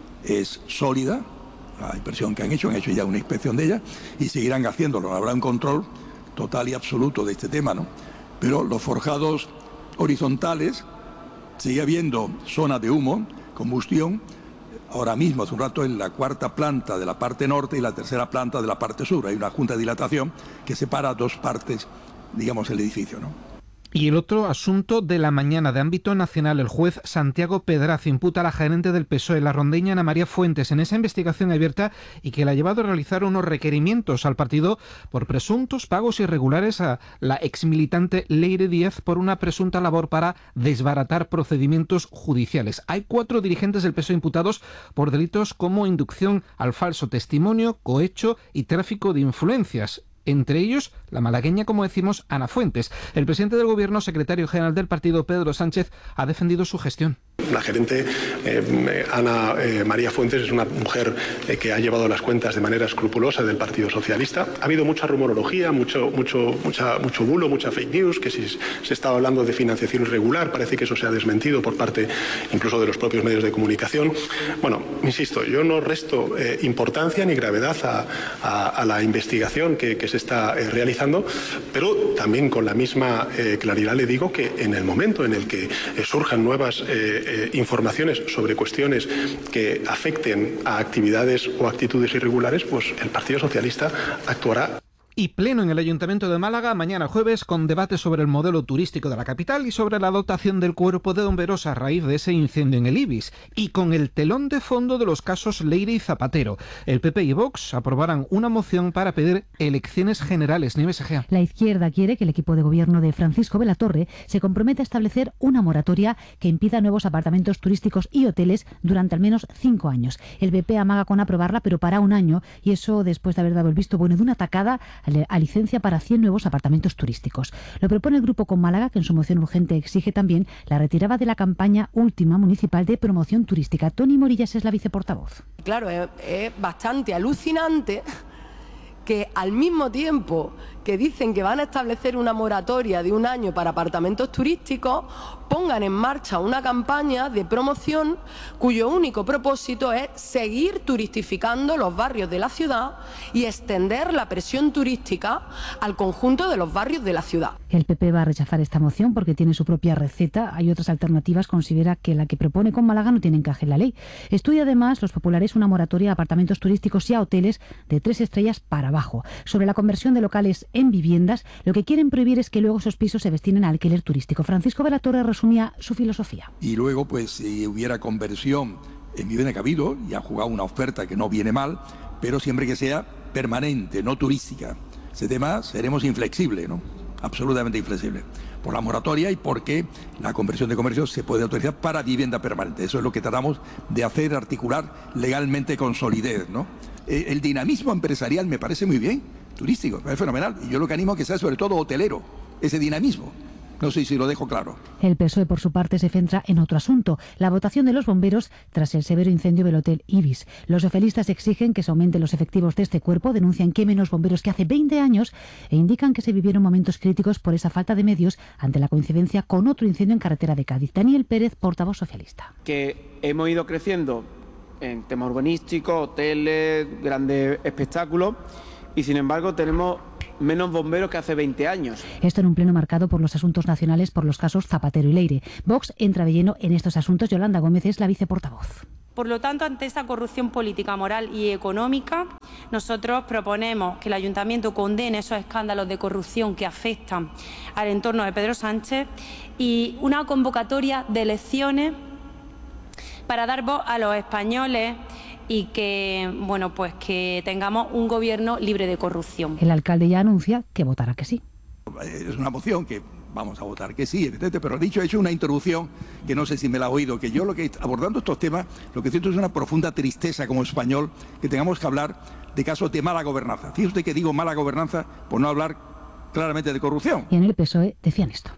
es sólida. La impresión que han hecho, han hecho ya una inspección de ella y seguirán haciéndolo. Habrá un control total y absoluto de este tema, ¿no? Pero los forjados horizontales, sigue habiendo zona de humo, combustión. Ahora mismo, hace un rato, en la cuarta planta de la parte norte y la tercera planta de la parte sur. Hay una junta de dilatación que separa dos partes, digamos, el edificio, ¿no? Y el otro asunto de la mañana de ámbito nacional, el juez Santiago Pedraz imputa a la gerente del P S O E, la rondeña Ana María Fuentes, en esa investigación abierta y que la ha llevado a realizar unos requerimientos al partido por presuntos pagos irregulares a la exmilitante Leire Díez por una presunta labor para desbaratar procedimientos judiciales. Hay cuatro dirigentes del P S O E imputados por delitos como inducción al falso testimonio, cohecho y tráfico de influencias. Entre ellos, la malagueña, como decimos, Ana Fuentes. El presidente del Gobierno, secretario general del partido, Pedro Sánchez, ha defendido su gestión. La gerente eh, Ana eh, María Fuentes es una mujer eh, que ha llevado las cuentas de manera escrupulosa del Partido Socialista. Ha habido mucha rumorología, mucho, mucho, mucha, mucho bulo, mucha fake news, que si se estaba hablando de financiación irregular, parece que eso se ha desmentido por parte incluso de los propios medios de comunicación. Bueno, insisto, yo no resto eh, importancia ni gravedad a, a, a la investigación que, que se está eh, realizando, pero también con la misma eh, claridad le digo que en el momento en el que eh, surjan nuevas eh, eh, informaciones sobre cuestiones que afecten a actividades o actitudes irregulares, pues el Partido Socialista actuará. Y pleno en el Ayuntamiento de Málaga mañana jueves con debate sobre el modelo turístico de la capital y sobre la dotación del cuerpo de bomberos a raíz de ese incendio en el Ibis, y con el telón de fondo de los casos Leire y Zapatero. El P P y Vox aprobarán una moción para pedir elecciones generales. Nieves Egea. La izquierda quiere que el equipo de gobierno de Francisco de la Torre se comprometa a establecer una moratoria que impida nuevos apartamentos turísticos y hoteles durante al menos cinco años. El P P amaga con aprobarla, pero para un año, y eso después de haber dado el visto bueno de una tacada a licencia para cien nuevos apartamentos turísticos. Lo propone el Grupo Con Málaga, que en su moción urgente exige también la retirada de la campaña última municipal de promoción turística. Toni Morillas es la viceportavoz. Claro, es, es bastante alucinante que al mismo tiempo que dicen que van a establecer una moratoria de un año para apartamentos turísticos, pongan en marcha una campaña de promoción cuyo único propósito es seguir turistificando los barrios de la ciudad y extender la presión turística al conjunto de los barrios de la ciudad. El P P va a rechazar esta moción porque tiene su propia receta. Hay otras alternativas. Considera que la que propone Con Málaga no tiene encaje en la ley. Estudia además los populares una moratoria a apartamentos turísticos y a hoteles de tres estrellas para abajo. Sobre la conversión de locales en viviendas, lo que quieren prohibir es que luego esos pisos se destinen a alquiler turístico. Francisco de la Torre resumía su filosofía. Y luego, pues, si hubiera conversión en vivienda, que ha habido, y ha jugado una oferta que no viene mal, pero siempre que sea permanente, no turística. Ese tema seremos inflexibles, ¿no? Absolutamente inflexibles. Por la moratoria y porque la conversión de comercio se puede autorizar para vivienda permanente. Eso es lo que tratamos de hacer, articular legalmente con solidez, ¿no? El dinamismo empresarial me parece muy bien, turístico, es fenomenal. Y yo lo que animo a que sea sobre todo hotelero, ese dinamismo. No sé si lo dejo claro. El P S O E, por su parte, se centra en otro asunto, la votación de los bomberos tras el severo incendio del Hotel Ibis. Los socialistas exigen que se aumenten los efectivos de este cuerpo, denuncian que hay menos bomberos que hace veinte años e indican que se vivieron momentos críticos por esa falta de medios ante la coincidencia con otro incendio en carretera de Cádiz. Daniel Pérez, portavoz socialista. Que hemos ido creciendo en temas urbanísticos, hoteles, grandes espectáculos y, sin embargo, tenemos menos bomberos que hace veinte años. Esto en un pleno marcado por los asuntos nacionales por los casos Zapatero y Leire. Vox entra de lleno en estos asuntos. Yolanda Gómez es la viceportavoz. Por lo tanto, ante esta corrupción política, moral y económica, nosotros proponemos que el Ayuntamiento condene esos escándalos de corrupción que afectan al entorno de Pedro Sánchez y una convocatoria de elecciones para dar voz a los españoles y que, bueno, pues que tengamos un gobierno libre de corrupción. El alcalde ya anuncia que votará que sí. Es una moción que vamos a votar que sí, evidentemente, pero dicho, he hecho una introducción que no sé si me la ha oído, que yo lo que abordando estos temas, lo que siento es una profunda tristeza como español que tengamos que hablar de casos de mala gobernanza. Fíjese usted que digo mala gobernanza por no hablar claramente de corrupción. Y en el P S O E decían esto.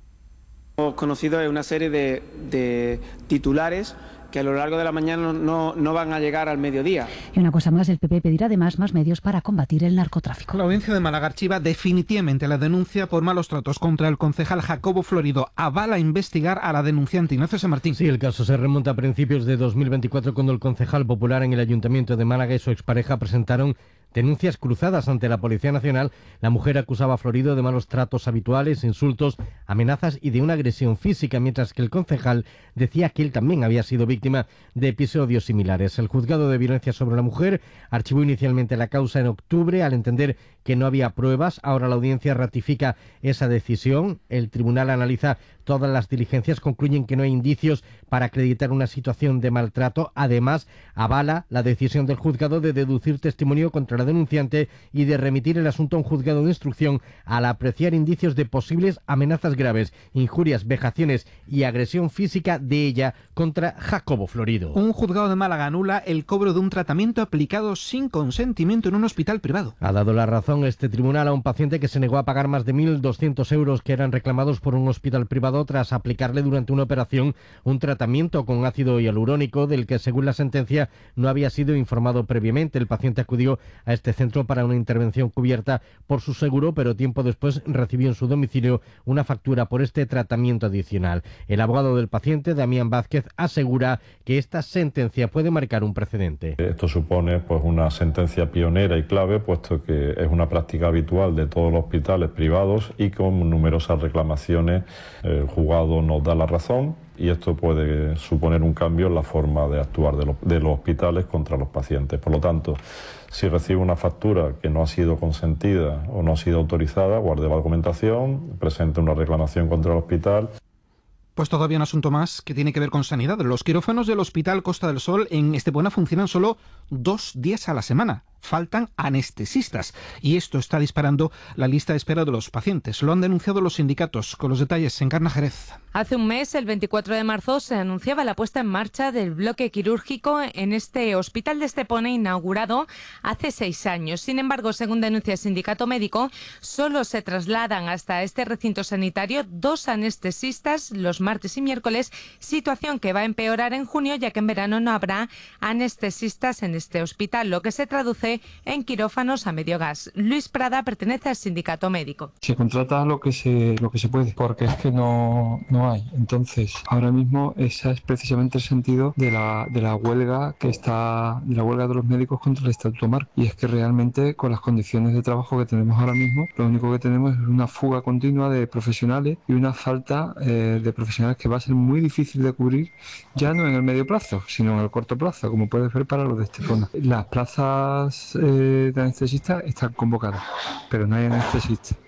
Hemos conocido una serie de, de titulares que a lo largo de la mañana no, no van a llegar al mediodía. Y una cosa más, el P P pedirá además más medios para combatir el narcotráfico. La audiencia de Málaga archiva definitivamente la denuncia por malos tratos contra el concejal Jacobo Florido. Avala investigar a la denunciante Ignacio San Martín. Sí, el caso se remonta a principios de dos mil veinticuatro cuando el concejal popular en el Ayuntamiento de Málaga y su expareja presentaron denuncias cruzadas ante la Policía Nacional. La mujer acusaba a Florido de malos tratos habituales, insultos, amenazas y de una agresión física, mientras que el concejal decía que él también había sido víctima de episodios similares. El juzgado de violencia sobre la mujer archivó inicialmente la causa en octubre al entender que no había pruebas. Ahora la audiencia ratifica esa decisión. El tribunal analiza todas las diligencias, concluyen que no hay indicios para acreditar una situación de maltrato. Además, avala la decisión del juzgado de deducir testimonio contra la denunciante y de remitir el asunto a un juzgado de instrucción al apreciar indicios de posibles amenazas graves, injurias, vejaciones y agresión física de ella contra Jacobo Florido. Un juzgado de Málaga anula el cobro de un tratamiento aplicado sin consentimiento en un hospital privado. Ha dado la razón este tribunal a un paciente que se negó a pagar más de mil doscientos euros que eran reclamados por un hospital privado tras aplicarle durante una operación un tratamiento con ácido hialurónico del que, según la sentencia, no había sido informado previamente. El paciente acudió a este centro para una intervención cubierta por su seguro, pero tiempo después recibió en su domicilio una factura por este tratamiento adicional. El abogado del paciente, Damián Vázquez, asegura que esta sentencia puede marcar un precedente. Esto supone pues una sentencia pionera y clave, puesto que es una práctica habitual de todos los hospitales privados y con numerosas reclamaciones el juzgado nos da la razón. Y esto puede suponer un cambio en la forma de actuar de, lo, de los hospitales contra los pacientes. Por lo tanto, si recibe una factura que no ha sido consentida o no ha sido autorizada, guarde la documentación, presente una reclamación contra el hospital. Pues todavía un asunto más que tiene que ver con sanidad. Los quirófanos del Hospital Costa del Sol en Estepona funcionan solo dos días a la semana. Faltan anestesistas y esto está disparando la lista de espera de los pacientes. Lo han denunciado los sindicatos. Con los detalles, Encarna Jerez. Hace un mes, el veinticuatro de marzo, se anunciaba la puesta en marcha del bloque quirúrgico en este hospital de Estepona, inaugurado hace seis años. Sin embargo, según denuncia el sindicato médico, solo se trasladan hasta este recinto sanitario dos anestesistas los martes y miércoles, situación que va a empeorar en junio, ya que en verano no habrá anestesistas en este hospital, lo que se traduce en quirófanos a medio gas. Luis Prada pertenece al sindicato médico. Se contrata lo que se lo que se puede, porque es que no, no hay. Entonces, ahora mismo ese es precisamente el sentido de la de la huelga que está de la huelga de los médicos contra el Estatuto Marco. Y es que realmente con las condiciones de trabajo que tenemos ahora mismo, lo único que tenemos es una fuga continua de profesionales y una falta eh, de profesionales que va a ser muy difícil de cubrir, ya no en el medio plazo, sino en el corto plazo, como puede ser para los de Estepona. Las plazas Eh, de anestesistas están convocadas, pero no hay anestesistas.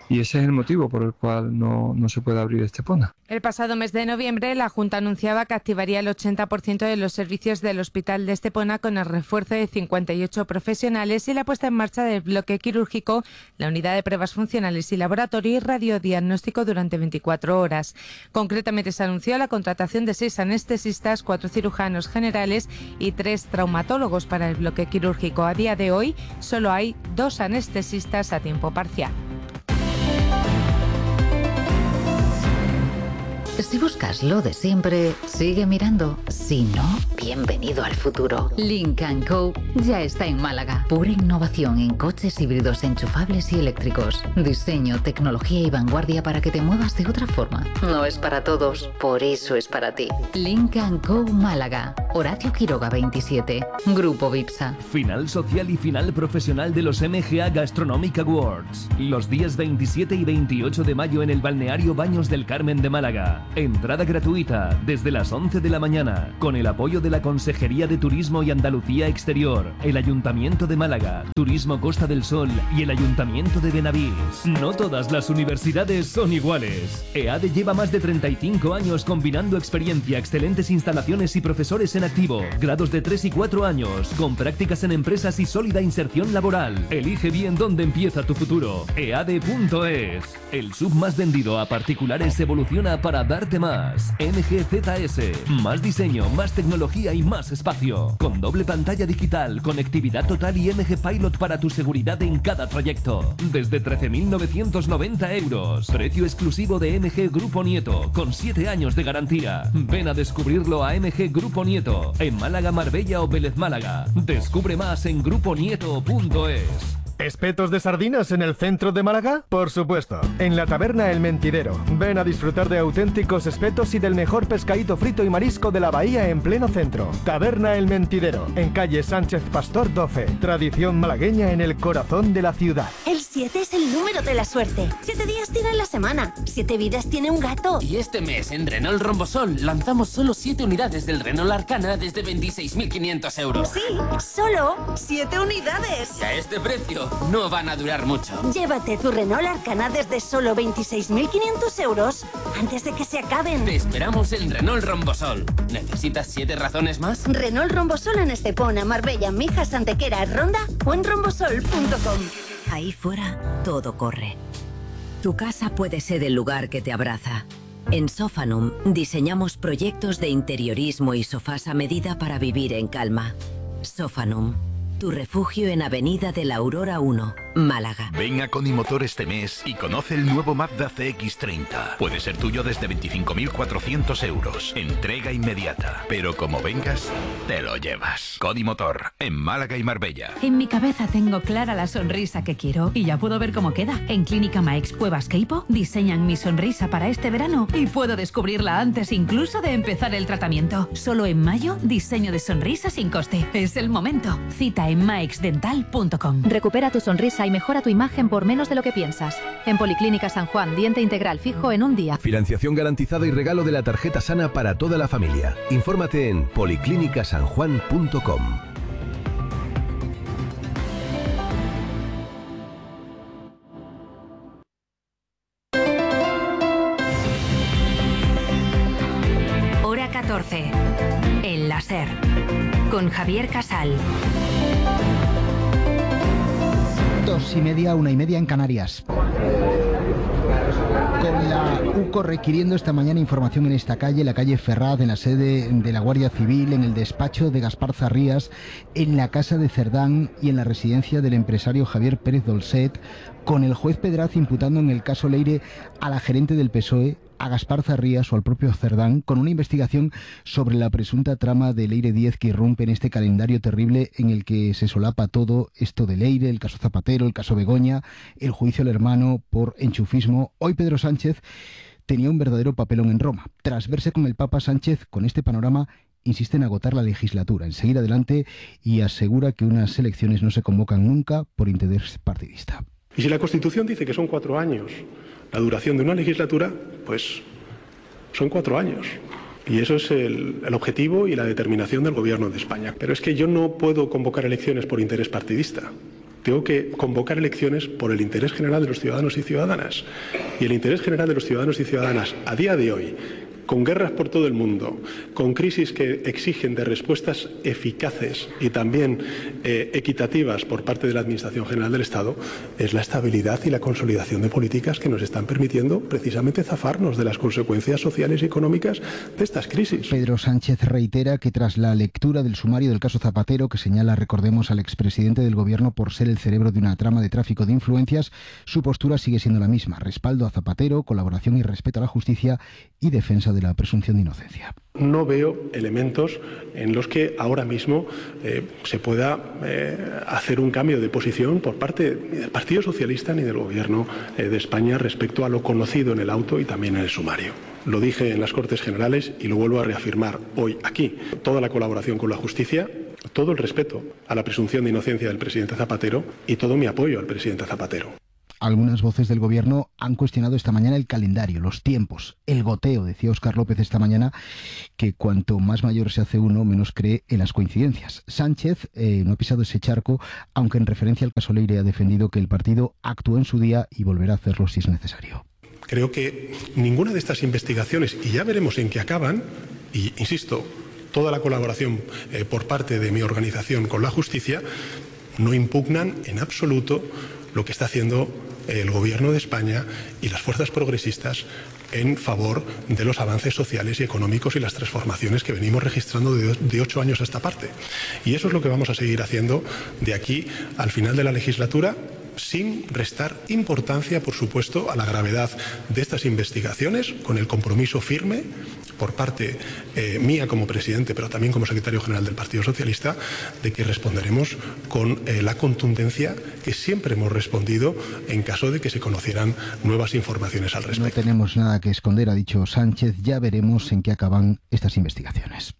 Y ese es el motivo por el cual no, no se puede abrir Estepona. El pasado mes de noviembre, la Junta anunciaba que activaría el ochenta por ciento de los servicios del Hospital de Estepona con el refuerzo de cincuenta y ocho profesionales y la puesta en marcha del bloque quirúrgico, la unidad de pruebas funcionales y laboratorio y radiodiagnóstico durante veinticuatro horas. Concretamente se anunció la contratación de seis anestesistas, cuatro cirujanos generales y tres traumatólogos para el bloque quirúrgico. A día de hoy solo hay dos anestesistas a tiempo parcial. Si buscas lo de siempre, sigue mirando. Si no, bienvenido al futuro. Lynk and Co ya está en Málaga. Pura innovación en coches híbridos enchufables y eléctricos. Diseño, tecnología y vanguardia para que te muevas de otra forma. No es para todos, por eso es para ti. Lynk and Co Málaga. Horacio Quiroga veintisiete. Grupo Vipsa. Final social y final profesional de los M G A Gastronomic Awards. Los días veintisiete y veintiocho de mayo en el balneario Baños del Carmen de Málaga. Entrada gratuita desde las once de la mañana, con el apoyo de la Consejería de Turismo y Andalucía Exterior, el Ayuntamiento de Málaga, Turismo Costa del Sol y el Ayuntamiento de Benavís. No todas las universidades son iguales. EADE lleva más de treinta y cinco años combinando experiencia, excelentes instalaciones y profesores en activo, grados de tres y cuatro años, con prácticas en empresas y sólida inserción laboral. Elige bien dónde empieza tu futuro. E A D E punto es. El sub más vendido a particulares evoluciona para darte más. M G Z S. Más diseño, más tecnología y más espacio. Con doble pantalla digital, conectividad total y M G Pilot para tu seguridad en cada trayecto. Desde trece mil novecientos noventa euros. Precio exclusivo de M G Grupo Nieto, con siete años de garantía. Ven a descubrirlo a M G Grupo Nieto, en Málaga, Marbella o Vélez Málaga. Descubre más en grupo nieto punto es. ¿Espetos de sardinas en el centro de Málaga? Por supuesto, en la taberna El Mentidero. Ven a disfrutar de auténticos espetos y del mejor pescadito frito y marisco de la bahía en pleno centro. Taberna El Mentidero, en calle Sánchez Pastor doce. Tradición malagueña en el corazón de la ciudad. El siete es el número de la suerte. Siete días tiene la semana. Siete vidas tiene un gato. Y este mes en Renault Rombosol lanzamos solo siete unidades del Renault Arcana desde veintiséis mil quinientos euros. Sí, solo siete unidades. Y a este precio no van a durar mucho. Llévate tu Renault Arcana desde solo veintiséis mil quinientos euros antes de que se acaben. Te esperamos en Renault Rombosol. ¿Necesitas siete razones más? Renault Rombosol en Estepona, Marbella, Mijas, Antequera, Ronda o en rombosol punto com. Ahí fuera, todo corre. Tu casa puede ser el lugar que te abraza. En Sofanum diseñamos proyectos de interiorismo y sofás a medida para vivir en calma. Sofanum, tu refugio en Avenida de la Aurora uno, Málaga. Ven a Conimotor este mes y conoce el nuevo Mazda C X treinta. Puede ser tuyo desde veinticinco mil cuatrocientos euros. Entrega inmediata. Pero como vengas, te lo llevas. Conimotor, en Málaga y Marbella. En mi cabeza tengo clara la sonrisa que quiero y ya puedo ver cómo queda. En Clínica Maex Cuevas Queipo diseñan mi sonrisa para este verano y puedo descubrirla antes incluso de empezar el tratamiento. Solo en mayo, diseño de sonrisa sin coste. Es el momento. Cita en maex dental punto com. Recupera tu sonrisa y mejora tu imagen por menos de lo que piensas. En Policlínica San Juan, diente integral fijo en un día. Financiación garantizada y regalo de la tarjeta sana para toda la familia. Infórmate en policlínica san juan punto com. Hora catorce. El láser. Con Javier Casal. Dos y media, una y media en Canarias. Con la UCO requiriendo esta mañana información en esta calle, la calle Ferraz, en la sede de la Guardia Civil, en el despacho de Gaspar Zarrías, en la casa de Cerdán y en la residencia del empresario Javier Pérez Dolcet, con el juez Pedraz imputando en el caso Leire a la gerente del P S O E, a Gaspar Zarrías o al propio Cerdán, con una investigación sobre la presunta trama de Leire Díez que irrumpe en este calendario terrible en el que se solapa todo esto de Leire, el caso Zapatero, el caso Begoña, el juicio al hermano por enchufismo. Hoy Pedro Sánchez tenía un verdadero papelón en Roma. Tras verse con el Papa, Sánchez, con este panorama, insiste en agotar la legislatura, en seguir adelante, y asegura que unas elecciones no se convocan nunca por interés partidista. Y si la Constitución dice que son cuatro años la duración de una legislatura, pues son cuatro años. Y eso es el, el objetivo y la determinación del Gobierno de España. Pero es que yo no puedo convocar elecciones por interés partidista. tengo que convocar elecciones por el interés general de los ciudadanos y ciudadanas. Y el interés general de los ciudadanos y ciudadanas a día de hoy, con guerras por todo el mundo, con crisis que exigen de respuestas eficaces y también eh, equitativas por parte de la Administración General del Estado, es la estabilidad y la consolidación de políticas que nos están permitiendo precisamente zafarnos de las consecuencias sociales y económicas de estas crisis. Pedro Sánchez reitera que tras la lectura del sumario del caso Zapatero, que señala, recordemos, al expresidente del Gobierno por ser el cerebro de una trama de tráfico de influencias, su postura sigue siendo la misma: respaldo a Zapatero, colaboración y respeto a la justicia y defensa de la presunción de inocencia. No veo elementos en los que ahora mismo eh, se pueda eh, hacer un cambio de posición por parte ni del Partido Socialista ni del Gobierno eh, de España respecto a lo conocido en el auto y también en el sumario. Lo dije en las Cortes Generales y lo vuelvo a reafirmar hoy aquí. Toda la colaboración con la justicia, todo el respeto a la presunción de inocencia del presidente Zapatero y todo mi apoyo al presidente Zapatero. Algunas voces del Gobierno han cuestionado esta mañana el calendario, los tiempos, el goteo. Decía Óscar López esta mañana que cuanto más mayor se hace uno, menos cree en las coincidencias. Sánchez eh, no ha pisado ese charco, aunque en referencia al caso Leire ha defendido que el partido actuó en su día y volverá a hacerlo si es necesario. Creo que ninguna de estas investigaciones, y ya veremos en qué acaban, y insisto, toda la colaboración eh, por parte de mi organización con la justicia, no impugnan en absoluto lo que está haciendo el Gobierno de España y las fuerzas progresistas en favor de los avances sociales y económicos y las transformaciones que venimos registrando de, de ocho años a esta parte. Y eso es lo que vamos a seguir haciendo de aquí al final de la legislatura, sin restar importancia, por supuesto, a la gravedad de estas investigaciones, con el compromiso firme por parte eh, mía como presidente, pero también como secretario general del Partido Socialista, de que responderemos con eh, la contundencia que siempre hemos respondido en caso de que se conocieran nuevas informaciones al respecto. No tenemos nada que esconder, ha dicho Sánchez. Ya veremos en qué acaban estas investigaciones.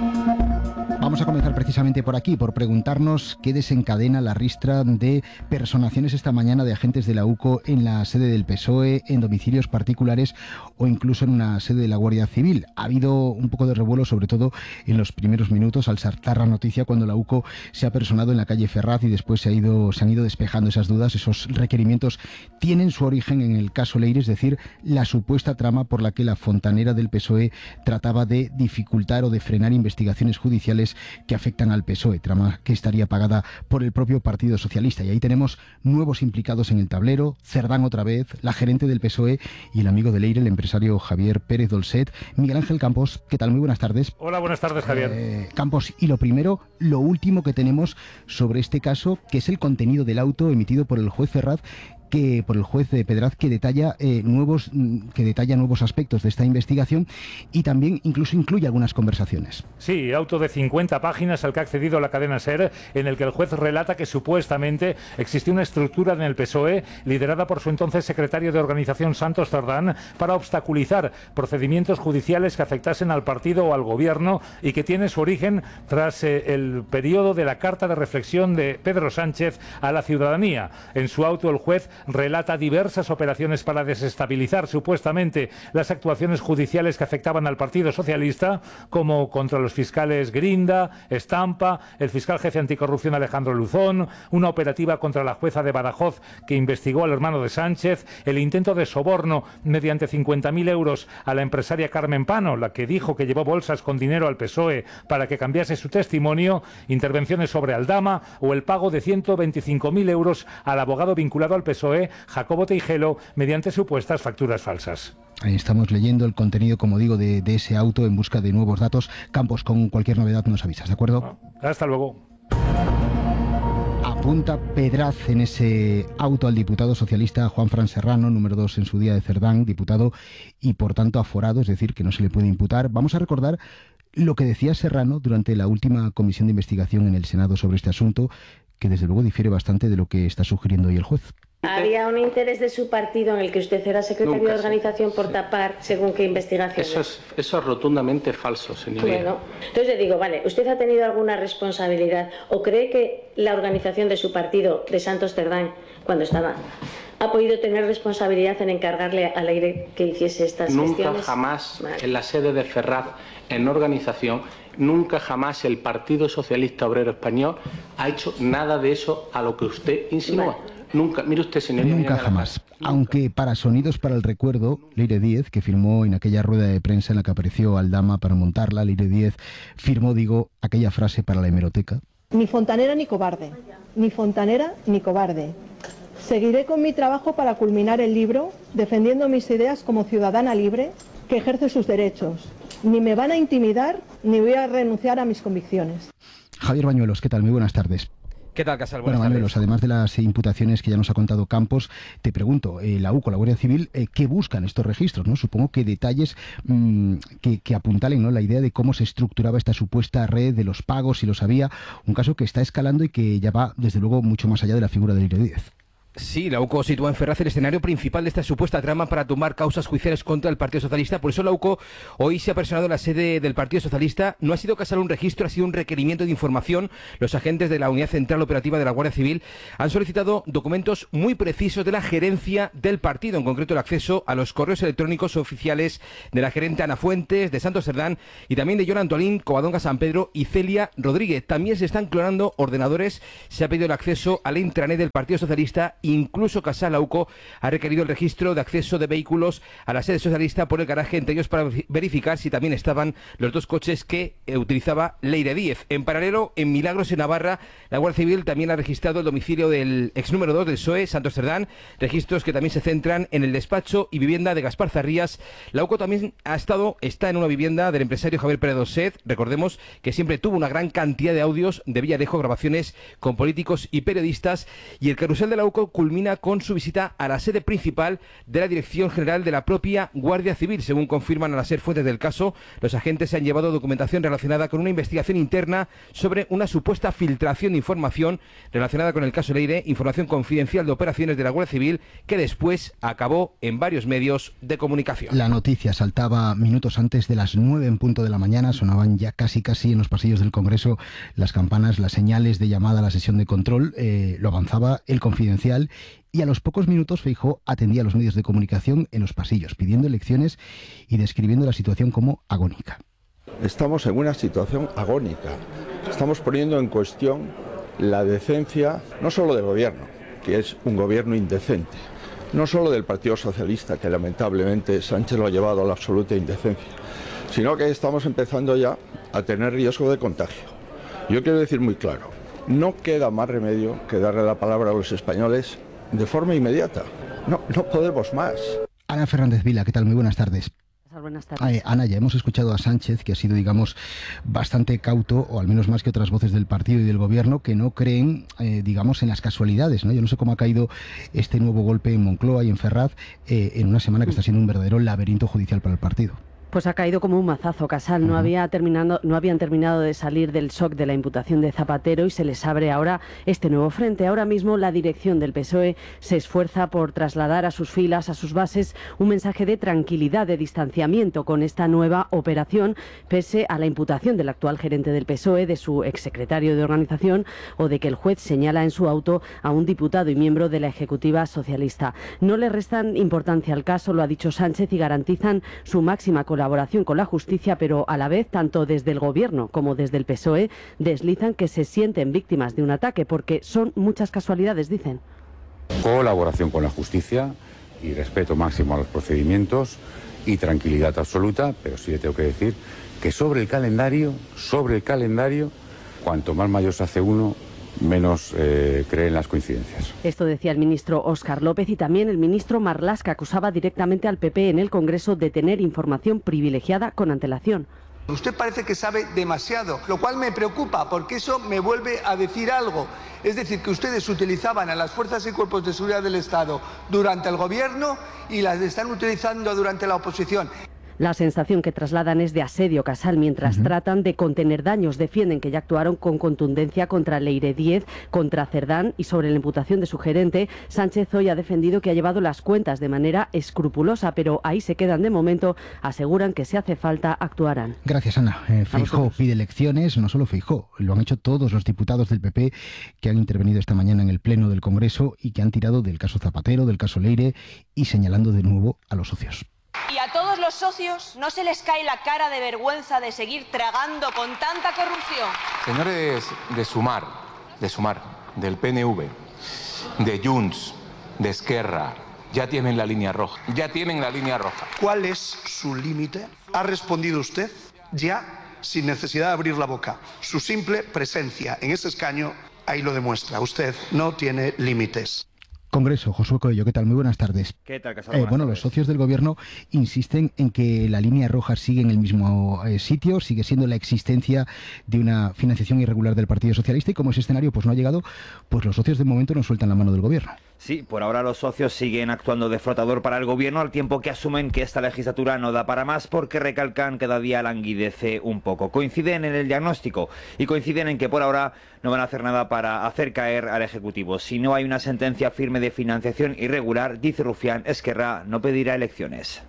Vamos a comenzar precisamente por aquí, por preguntarnos qué desencadena la ristra de personaciones esta mañana de agentes de la U C O en la sede del P S O E, en domicilios particulares o incluso en una sede de la Guardia Civil. Ha habido un poco de revuelo, sobre todo en los primeros minutos, al saltar la noticia cuando la U C O se ha personado en la calle Ferraz y después se, ha ido, se han ido despejando esas dudas. Esos requerimientos tienen su origen en el caso Leire, es decir, la supuesta trama por la que la fontanera del P S O E trataba de dificultar o de frenar investigaciones judiciales que afectan al P S O E, trama que estaría pagada por el propio Partido Socialista. Y ahí tenemos nuevos implicados en el tablero: Cerdán otra vez, la gerente del P S O E y el amigo de Leire, el empresario Javier Pérez Dolcet. Miguel Ángel Campos, ¿qué tal? Muy buenas tardes. Hola, buenas tardes, Javier. Eh, Campos, y lo primero, lo último que tenemos sobre este caso, que es el contenido del auto emitido por el juez Ferraz, que por el juez de Pedraz, que detalla eh, nuevos que detalla nuevos aspectos de esta investigación y también incluso incluye algunas conversaciones. Sí, auto de cincuenta páginas al que ha accedido la cadena SER, en el que el juez relata que supuestamente existía una estructura en el P S O E liderada por su entonces secretario de organización, Santos Cerdán, para obstaculizar procedimientos judiciales que afectasen al partido o al gobierno, y que tiene su origen tras eh, el periodo de la carta de reflexión de Pedro Sánchez a la ciudadanía. En su auto el juez relata diversas operaciones para desestabilizar supuestamente las actuaciones judiciales que afectaban al Partido Socialista, como contra los fiscales Grinda, Estampa, el fiscal jefe anticorrupción Alejandro Luzón, una operativa contra la jueza de Badajoz que investigó al hermano de Sánchez, el intento de soborno mediante cincuenta mil euros a la empresaria Carmen Pano, la que dijo que llevó bolsas con dinero al P S O E para que cambiase su testimonio, intervenciones sobre Aldama o el pago de ciento veinticinco mil euros al abogado vinculado al P S O E, Jacobo Teijelo, mediante supuestas facturas falsas. Ahí estamos leyendo el contenido, como digo, de, de ese auto en busca de nuevos datos. Campos, con cualquier novedad nos avisas, ¿de acuerdo? Hasta luego. Apunta Pedraz en ese auto al diputado socialista Juanfran Serrano, número dos en su día de Cerdán, diputado y por tanto aforado, es decir, que no se le puede imputar. Vamos a recordar lo que decía Serrano durante la última comisión de investigación en el Senado sobre este asunto, que desde luego difiere bastante de lo que está sugiriendo hoy el juez. ¿Había un interés de su partido en el que usted era secretario Nunca, de organización por sí. tapar según qué investigación? Eso es, eso es rotundamente falso, señoría. Bueno, entonces le digo, vale, ¿usted ha tenido alguna responsabilidad o cree que la organización de su partido, de Santos Cerdán, cuando estaba, ha podido tener responsabilidad en encargarle a Leire que hiciese estas Nunca, gestiones? Nunca, jamás, vale. en la sede de Ferraz, en organización, Nunca jamás el Partido Socialista Obrero Español ha hecho nada de eso a lo que usted insinúa. Nunca, mire usted, señoría. Nunca jamás. Aunque para Sonidos para el Recuerdo, Leire Díez, que firmó en aquella rueda de prensa en la que apareció Aldama para montarla, Leire Díez firmó, digo, aquella frase para la hemeroteca. Ni fontanera ni cobarde, ni fontanera ni cobarde. Seguiré con mi trabajo para culminar el libro, defendiendo mis ideas como ciudadana libre que ejerce sus derechos. Ni me van a intimidar, ni voy a renunciar a mis convicciones. Javier Bañuelos, ¿qué tal? Muy buenas tardes. ¿Qué tal, Casal? Buenas bueno, Bañuelos, tardes. además de las imputaciones que ya nos ha contado Campos, te pregunto, eh, la U C O, la Guardia Civil, eh, ¿qué buscan estos registros? ¿No? Supongo que detalles mmm, que, que apuntalen, ¿no?, la idea de cómo se estructuraba esta supuesta red de los pagos, si los había, un caso que está escalando y que ya va, desde luego, mucho más allá de la figura de Leire Díez. Sí, la U C O sitúa en Ferraz el escenario principal de esta supuesta trama para tomar causas judiciales contra el Partido Socialista. Por eso la U C O hoy se ha personado en la sede del Partido Socialista. No ha sido Casal un registro, ha sido un requerimiento de información. Los agentes de la Unidad Central Operativa de la Guardia Civil han solicitado documentos muy precisos de la gerencia del partido, en concreto el acceso a los correos electrónicos oficiales de la gerente Ana Fuentes, de Santos Cerdán y también de Joan Antolín, Covadonga San Pedro y Celia Rodríguez. También se están clonando ordenadores. Se ha pedido el acceso a la intranet del Partido Socialista. Incluso Casal, la U C O ha requerido el registro de acceso de vehículos a la sede socialista por el garaje, entre ellos para verificar si también estaban los dos coches que eh, utilizaba Leire Díez. En paralelo, en Milagros, en Navarra, la Guardia Civil también ha registrado el domicilio del ex número dos del P S O E, Santos Cerdán, registros que también se centran en el despacho y vivienda de Gaspar Zarrías. La U C O también ha estado, está en una vivienda del empresario Javier Pérez Doset. Recordemos que siempre tuvo una gran cantidad de audios de Villarejo, grabaciones con políticos y periodistas, y el carrusel de la U C O culmina con su visita a la sede principal de la Dirección General de la propia Guardia Civil. Según confirman a las ser fuentes del caso, los agentes se han llevado documentación relacionada con una investigación interna sobre una supuesta filtración de información relacionada con el caso Leire, información confidencial de operaciones de la Guardia Civil que después acabó en varios medios de comunicación. La noticia saltaba minutos antes de las nueve en punto de la mañana, sonaban ya casi casi en los pasillos del Congreso las campanas, las señales de llamada a la sesión de control, eh, lo avanzaba el Confidencial. Y a los pocos minutos Feijóo atendía a los medios de comunicación en los pasillos, pidiendo elecciones y describiendo la situación como agónica. Estamos en una situación agónica. Estamos poniendo en cuestión la decencia, no solo del gobierno, que es un gobierno indecente, no solo del Partido Socialista, que lamentablemente Sánchez lo ha llevado a la absoluta indecencia, sino que estamos empezando ya a tener riesgo de contagio. Yo quiero decir muy claro, no queda más remedio que darle la palabra a los españoles de forma inmediata. No, no podemos más. Ana Fernández Vila, ¿qué tal? Muy buenas tardes. Buenas tardes. Eh, Ana, ya hemos escuchado a Sánchez, que ha sido, digamos, bastante cauto, o al menos más que otras voces del partido y del gobierno, que no creen, eh, digamos, en las casualidades, ¿no? Yo no sé cómo ha caído este nuevo golpe en Moncloa y en Ferraz, eh, en una semana que está siendo un verdadero laberinto judicial para el partido. Pues ha caído como un mazazo, Casal. No, había terminado, no habían terminado de salir del shock de la imputación de Zapatero y se les abre ahora este nuevo frente. Ahora mismo la dirección del P S O E se esfuerza por trasladar a sus filas, a sus bases, un mensaje de tranquilidad, de distanciamiento con esta nueva operación, pese a la imputación del actual gerente del P S O E, de su exsecretario de organización, o de que el juez señala en su auto a un diputado y miembro de la Ejecutiva Socialista. No le restan importancia al caso, lo ha dicho Sánchez, y garantizan su máxima colaboración colaboración con la justicia, pero a la vez, tanto desde el Gobierno como desde el P S O E, deslizan que se sienten víctimas de un ataque, porque son muchas casualidades, dicen. Colaboración con la justicia y respeto máximo a los procedimientos y tranquilidad absoluta, pero sí le tengo que decir que sobre el calendario, sobre el calendario, cuanto más mayor se hace uno, menos eh, creen las coincidencias. Esto decía el ministro Óscar López, y también el ministro Marlaska acusaba directamente al P P en el Congreso de tener información privilegiada con antelación. Usted parece que sabe demasiado, lo cual me preocupa porque eso me vuelve a decir algo. Es decir, que ustedes utilizaban a las fuerzas y cuerpos de seguridad del Estado durante el gobierno y las están utilizando durante la oposición. La sensación que trasladan es de asedio, Casal, mientras uh-huh. tratan de contener daños. Defienden que ya actuaron con contundencia contra Leire Díez, contra Cerdán, y sobre la imputación de su gerente, Sánchez hoy ha defendido que ha llevado las cuentas de manera escrupulosa, pero ahí se quedan de momento. Aseguran que si hace falta actuarán. Gracias, Ana. Eh, Feijóo pide elecciones, no solo Feijóo, lo han hecho todos los diputados del P P que han intervenido esta mañana en el Pleno del Congreso y que han tirado del caso Zapatero, del caso Leire, y señalando de nuevo a los socios. Y a todos los socios no se les cae la cara de vergüenza de seguir tragando con tanta corrupción? Señores de Sumar, de Sumar, del P N V, de Junts, de Esquerra, ya tienen la línea roja, ya tienen la línea roja. ¿Cuál es su límite? ¿Ha respondido usted ya sin necesidad de abrir la boca? Su simple presencia en ese escaño ahí lo demuestra. Usted no tiene límites. Congreso, Josué Coello, ¿qué tal? Muy buenas tardes. ¿Qué tal, Casado? Eh, bueno, los socios del Gobierno insisten en que la línea roja sigue en el mismo eh, sitio, sigue siendo la existencia de una financiación irregular del Partido Socialista y como ese escenario pues no ha llegado, pues los socios de momento no sueltan la mano del Gobierno. Sí, por ahora los socios siguen actuando de flotador para el Gobierno al tiempo que asumen que esta legislatura no da para más porque recalcan cada día languidece un poco. Coinciden en el diagnóstico y coinciden en que por ahora no van a hacer nada para hacer caer al Ejecutivo. Si no hay una sentencia firme de financiación irregular, dice Rufián, Esquerra no pedirá elecciones.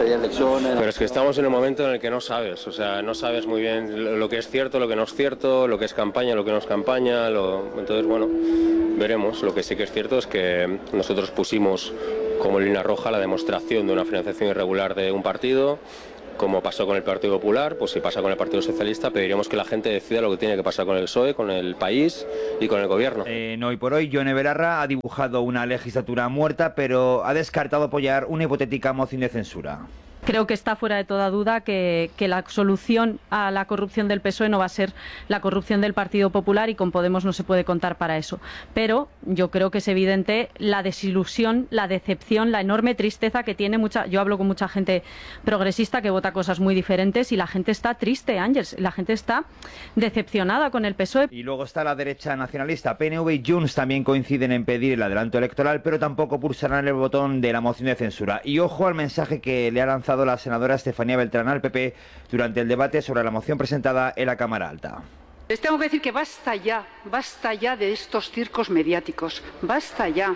Pero es que estamos en un momento en el que no sabes, o sea, no sabes muy bien lo que es cierto, lo que no es cierto, lo que es campaña, lo que no es campaña, lo... entonces bueno, veremos. Lo que sí que es cierto es que nosotros pusimos como línea roja la demostración de una financiación irregular de un partido. Como pasó con el Partido Popular, pues si pasa con el Partido Socialista, pediremos que la gente decida lo que tiene que pasar con el P S O E, con el país y con el Gobierno. En Hoy por Hoy, Yone Belarra ha dibujado una legislatura muerta, pero ha descartado apoyar una hipotética moción de censura. Creo que está fuera de toda duda que, que la solución a la corrupción del P S O E no va a ser la corrupción del Partido Popular y con Podemos no se puede contar para eso. Pero yo creo que es evidente la desilusión, la decepción, la enorme tristeza que tiene mucha... Yo hablo con mucha gente progresista que vota cosas muy diferentes y la gente está triste, Ángels. La gente está decepcionada con el P S O E. Y luego está la derecha nacionalista. P N V y Junts también coinciden en pedir el adelanto electoral, pero tampoco pulsarán el botón de la moción de censura. Y ojo al mensaje que le ha lanzado la senadora Estefanía Beltrán al P P durante el debate sobre la moción presentada en la Cámara Alta. Les tengo que decir que basta ya, basta ya de estos circos mediáticos, basta ya.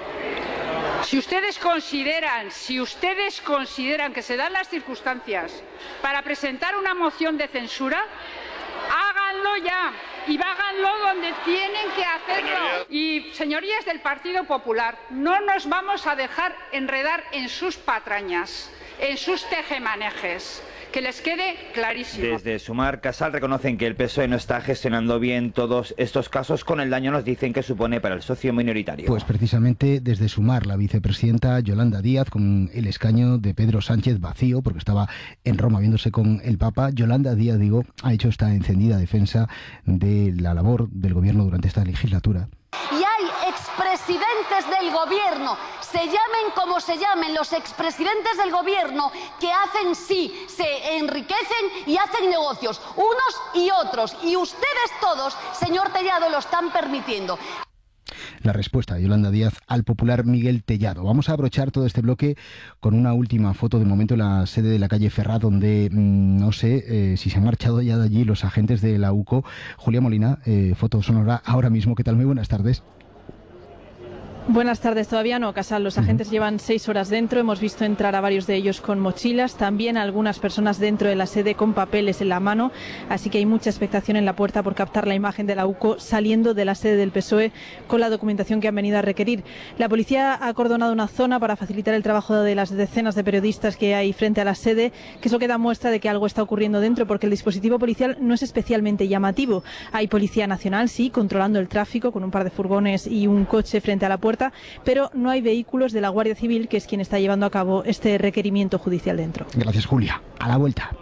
Si ustedes consideran, si ustedes consideran que se dan las circunstancias para presentar una moción de censura, háganlo ya y háganlo donde tienen que hacerlo. Y señorías del Partido Popular, no nos vamos a dejar enredar en sus patrañas, en sus tejemanejes. Que les quede clarísimo. Desde Sumar, Casal reconocen que el P S O E no está gestionando bien todos estos casos con el daño, nos dicen, que supone para el socio minoritario. Pues precisamente desde Sumar, la vicepresidenta Yolanda Díaz, con el escaño de Pedro Sánchez vacío, porque estaba en Roma viéndose con el Papa, Yolanda Díaz, digo, ha hecho esta encendida defensa de la labor del Gobierno durante esta legislatura. Y hay expresidentes del Gobierno, se llamen como se llamen, los expresidentes del Gobierno que hacen sí, se enriquecen y hacen negocios, unos y otros. Y ustedes todos, señor Tellado, lo están permitiendo. La respuesta de Yolanda Díaz al popular Miguel Tellado. Vamos a abrochar todo este bloque con una última foto de momento en la sede de la calle Ferraz, donde mmm, no sé eh, si se han marchado ya de allí los agentes de la U C O. Julia Molina, eh, foto sonora ahora mismo. ¿Qué tal? Muy buenas tardes. Buenas tardes, todavía no, Casal. Los agentes uh-huh. llevan seis horas dentro. Hemos visto entrar a varios de ellos con mochilas, también algunas personas dentro de la sede con papeles en la mano. Así que hay mucha expectación en la puerta por captar la imagen de la U C O saliendo de la sede del P S O E con la documentación que han venido a requerir. La policía ha acordonado una zona para facilitar el trabajo de las decenas de periodistas que hay frente a la sede, que eso queda muestra de que algo está ocurriendo dentro, porque el dispositivo policial no es especialmente llamativo. Hay Policía Nacional, sí, controlando el tráfico con un par de furgones y un coche frente a la puerta, pero no hay vehículos de la Guardia Civil, que es quien está llevando a cabo este requerimiento judicial dentro. Gracias, Julia. A la vuelta.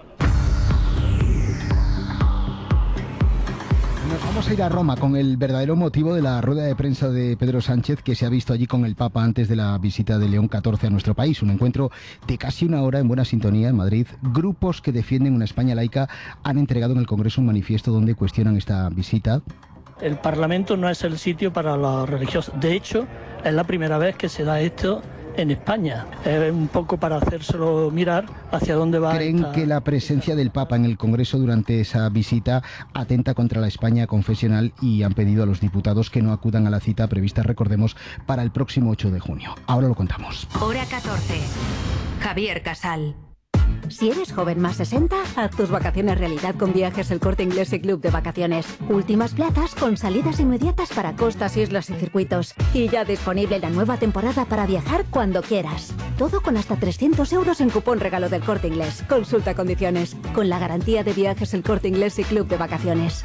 Nos vamos a ir a Roma con el verdadero motivo de la rueda de prensa de Pedro Sánchez, que se ha visto allí con el Papa antes de la visita de León catorce a nuestro país. Un encuentro de casi una hora en buena sintonía en Madrid. Grupos que defienden una España laica han entregado en el Congreso un manifiesto donde cuestionan esta visita. El Parlamento no es el sitio para los religiosos. De hecho, es la primera vez que se da esto en España. Es un poco para hacérselo mirar hacia dónde va. ¿Creen esta... que la presencia del Papa en el Congreso durante esa visita atenta contra la España confesional y han pedido a los diputados que no acudan a la cita prevista, recordemos, para el próximo ocho de junio? Ahora lo contamos. Hora catorce. Javier Casal. Si eres joven más sesenta, haz tus vacaciones realidad con Viajes El Corte Inglés y Club de Vacaciones. Últimas plazas con salidas inmediatas para costas, islas y circuitos. Y ya disponible la nueva temporada para viajar cuando quieras. Todo con hasta trescientos euros en cupón regalo del Corte Inglés. Consulta condiciones. Con la garantía de Viajes El Corte Inglés y Club de Vacaciones.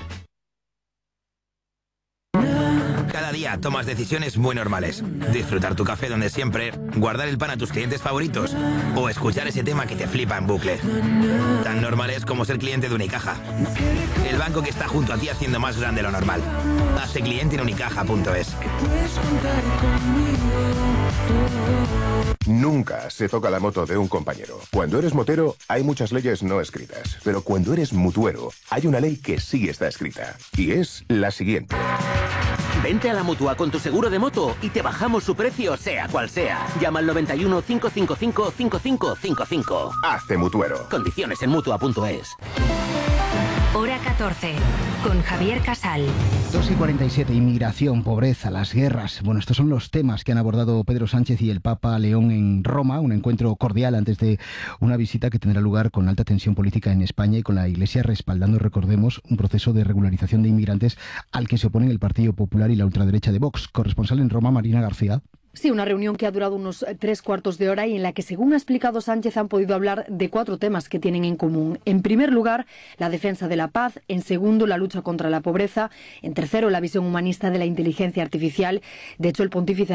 Cada día tomas decisiones muy normales. Disfrutar tu café donde siempre, guardar el pan a tus clientes favoritos o escuchar ese tema que te flipa en bucle. Tan normales como ser cliente de Unicaja. El banco que está junto a ti haciendo más grande lo normal. Hazte cliente en unicaja punto es. Nunca se toca la moto de un compañero. Cuando eres motero, hay muchas leyes no escritas. Pero cuando eres mutuero, hay una ley que sí está escrita. Y es la siguiente. Vente a la Mutua con tu seguro de moto y te bajamos su precio, sea cual sea. Llama al noventa y uno, cinco cinco cinco, cinco cinco cinco cinco. Hazte mutuero. Condiciones en mutua punto es. Hora catorce, con Javier Casal. dos y cuarenta y siete, inmigración, pobreza, las guerras. Bueno, estos son los temas que han abordado Pedro Sánchez y el Papa León en Roma, un encuentro cordial antes de una visita que tendrá lugar con alta tensión política en España y con la Iglesia respaldando, recordemos, un proceso de regularización de inmigrantes al que se oponen el Partido Popular y la ultraderecha de Vox. Corresponsal en Roma, Marina García. Sí, una reunión que ha durado unos tres cuartos de hora y en la que, según ha explicado Sánchez, han podido hablar de cuatro temas que tienen en común. En primer lugar, la defensa de la paz. En segundo, la lucha contra la pobreza. En tercero, la visión humanista de la inteligencia artificial. De hecho, el pontífice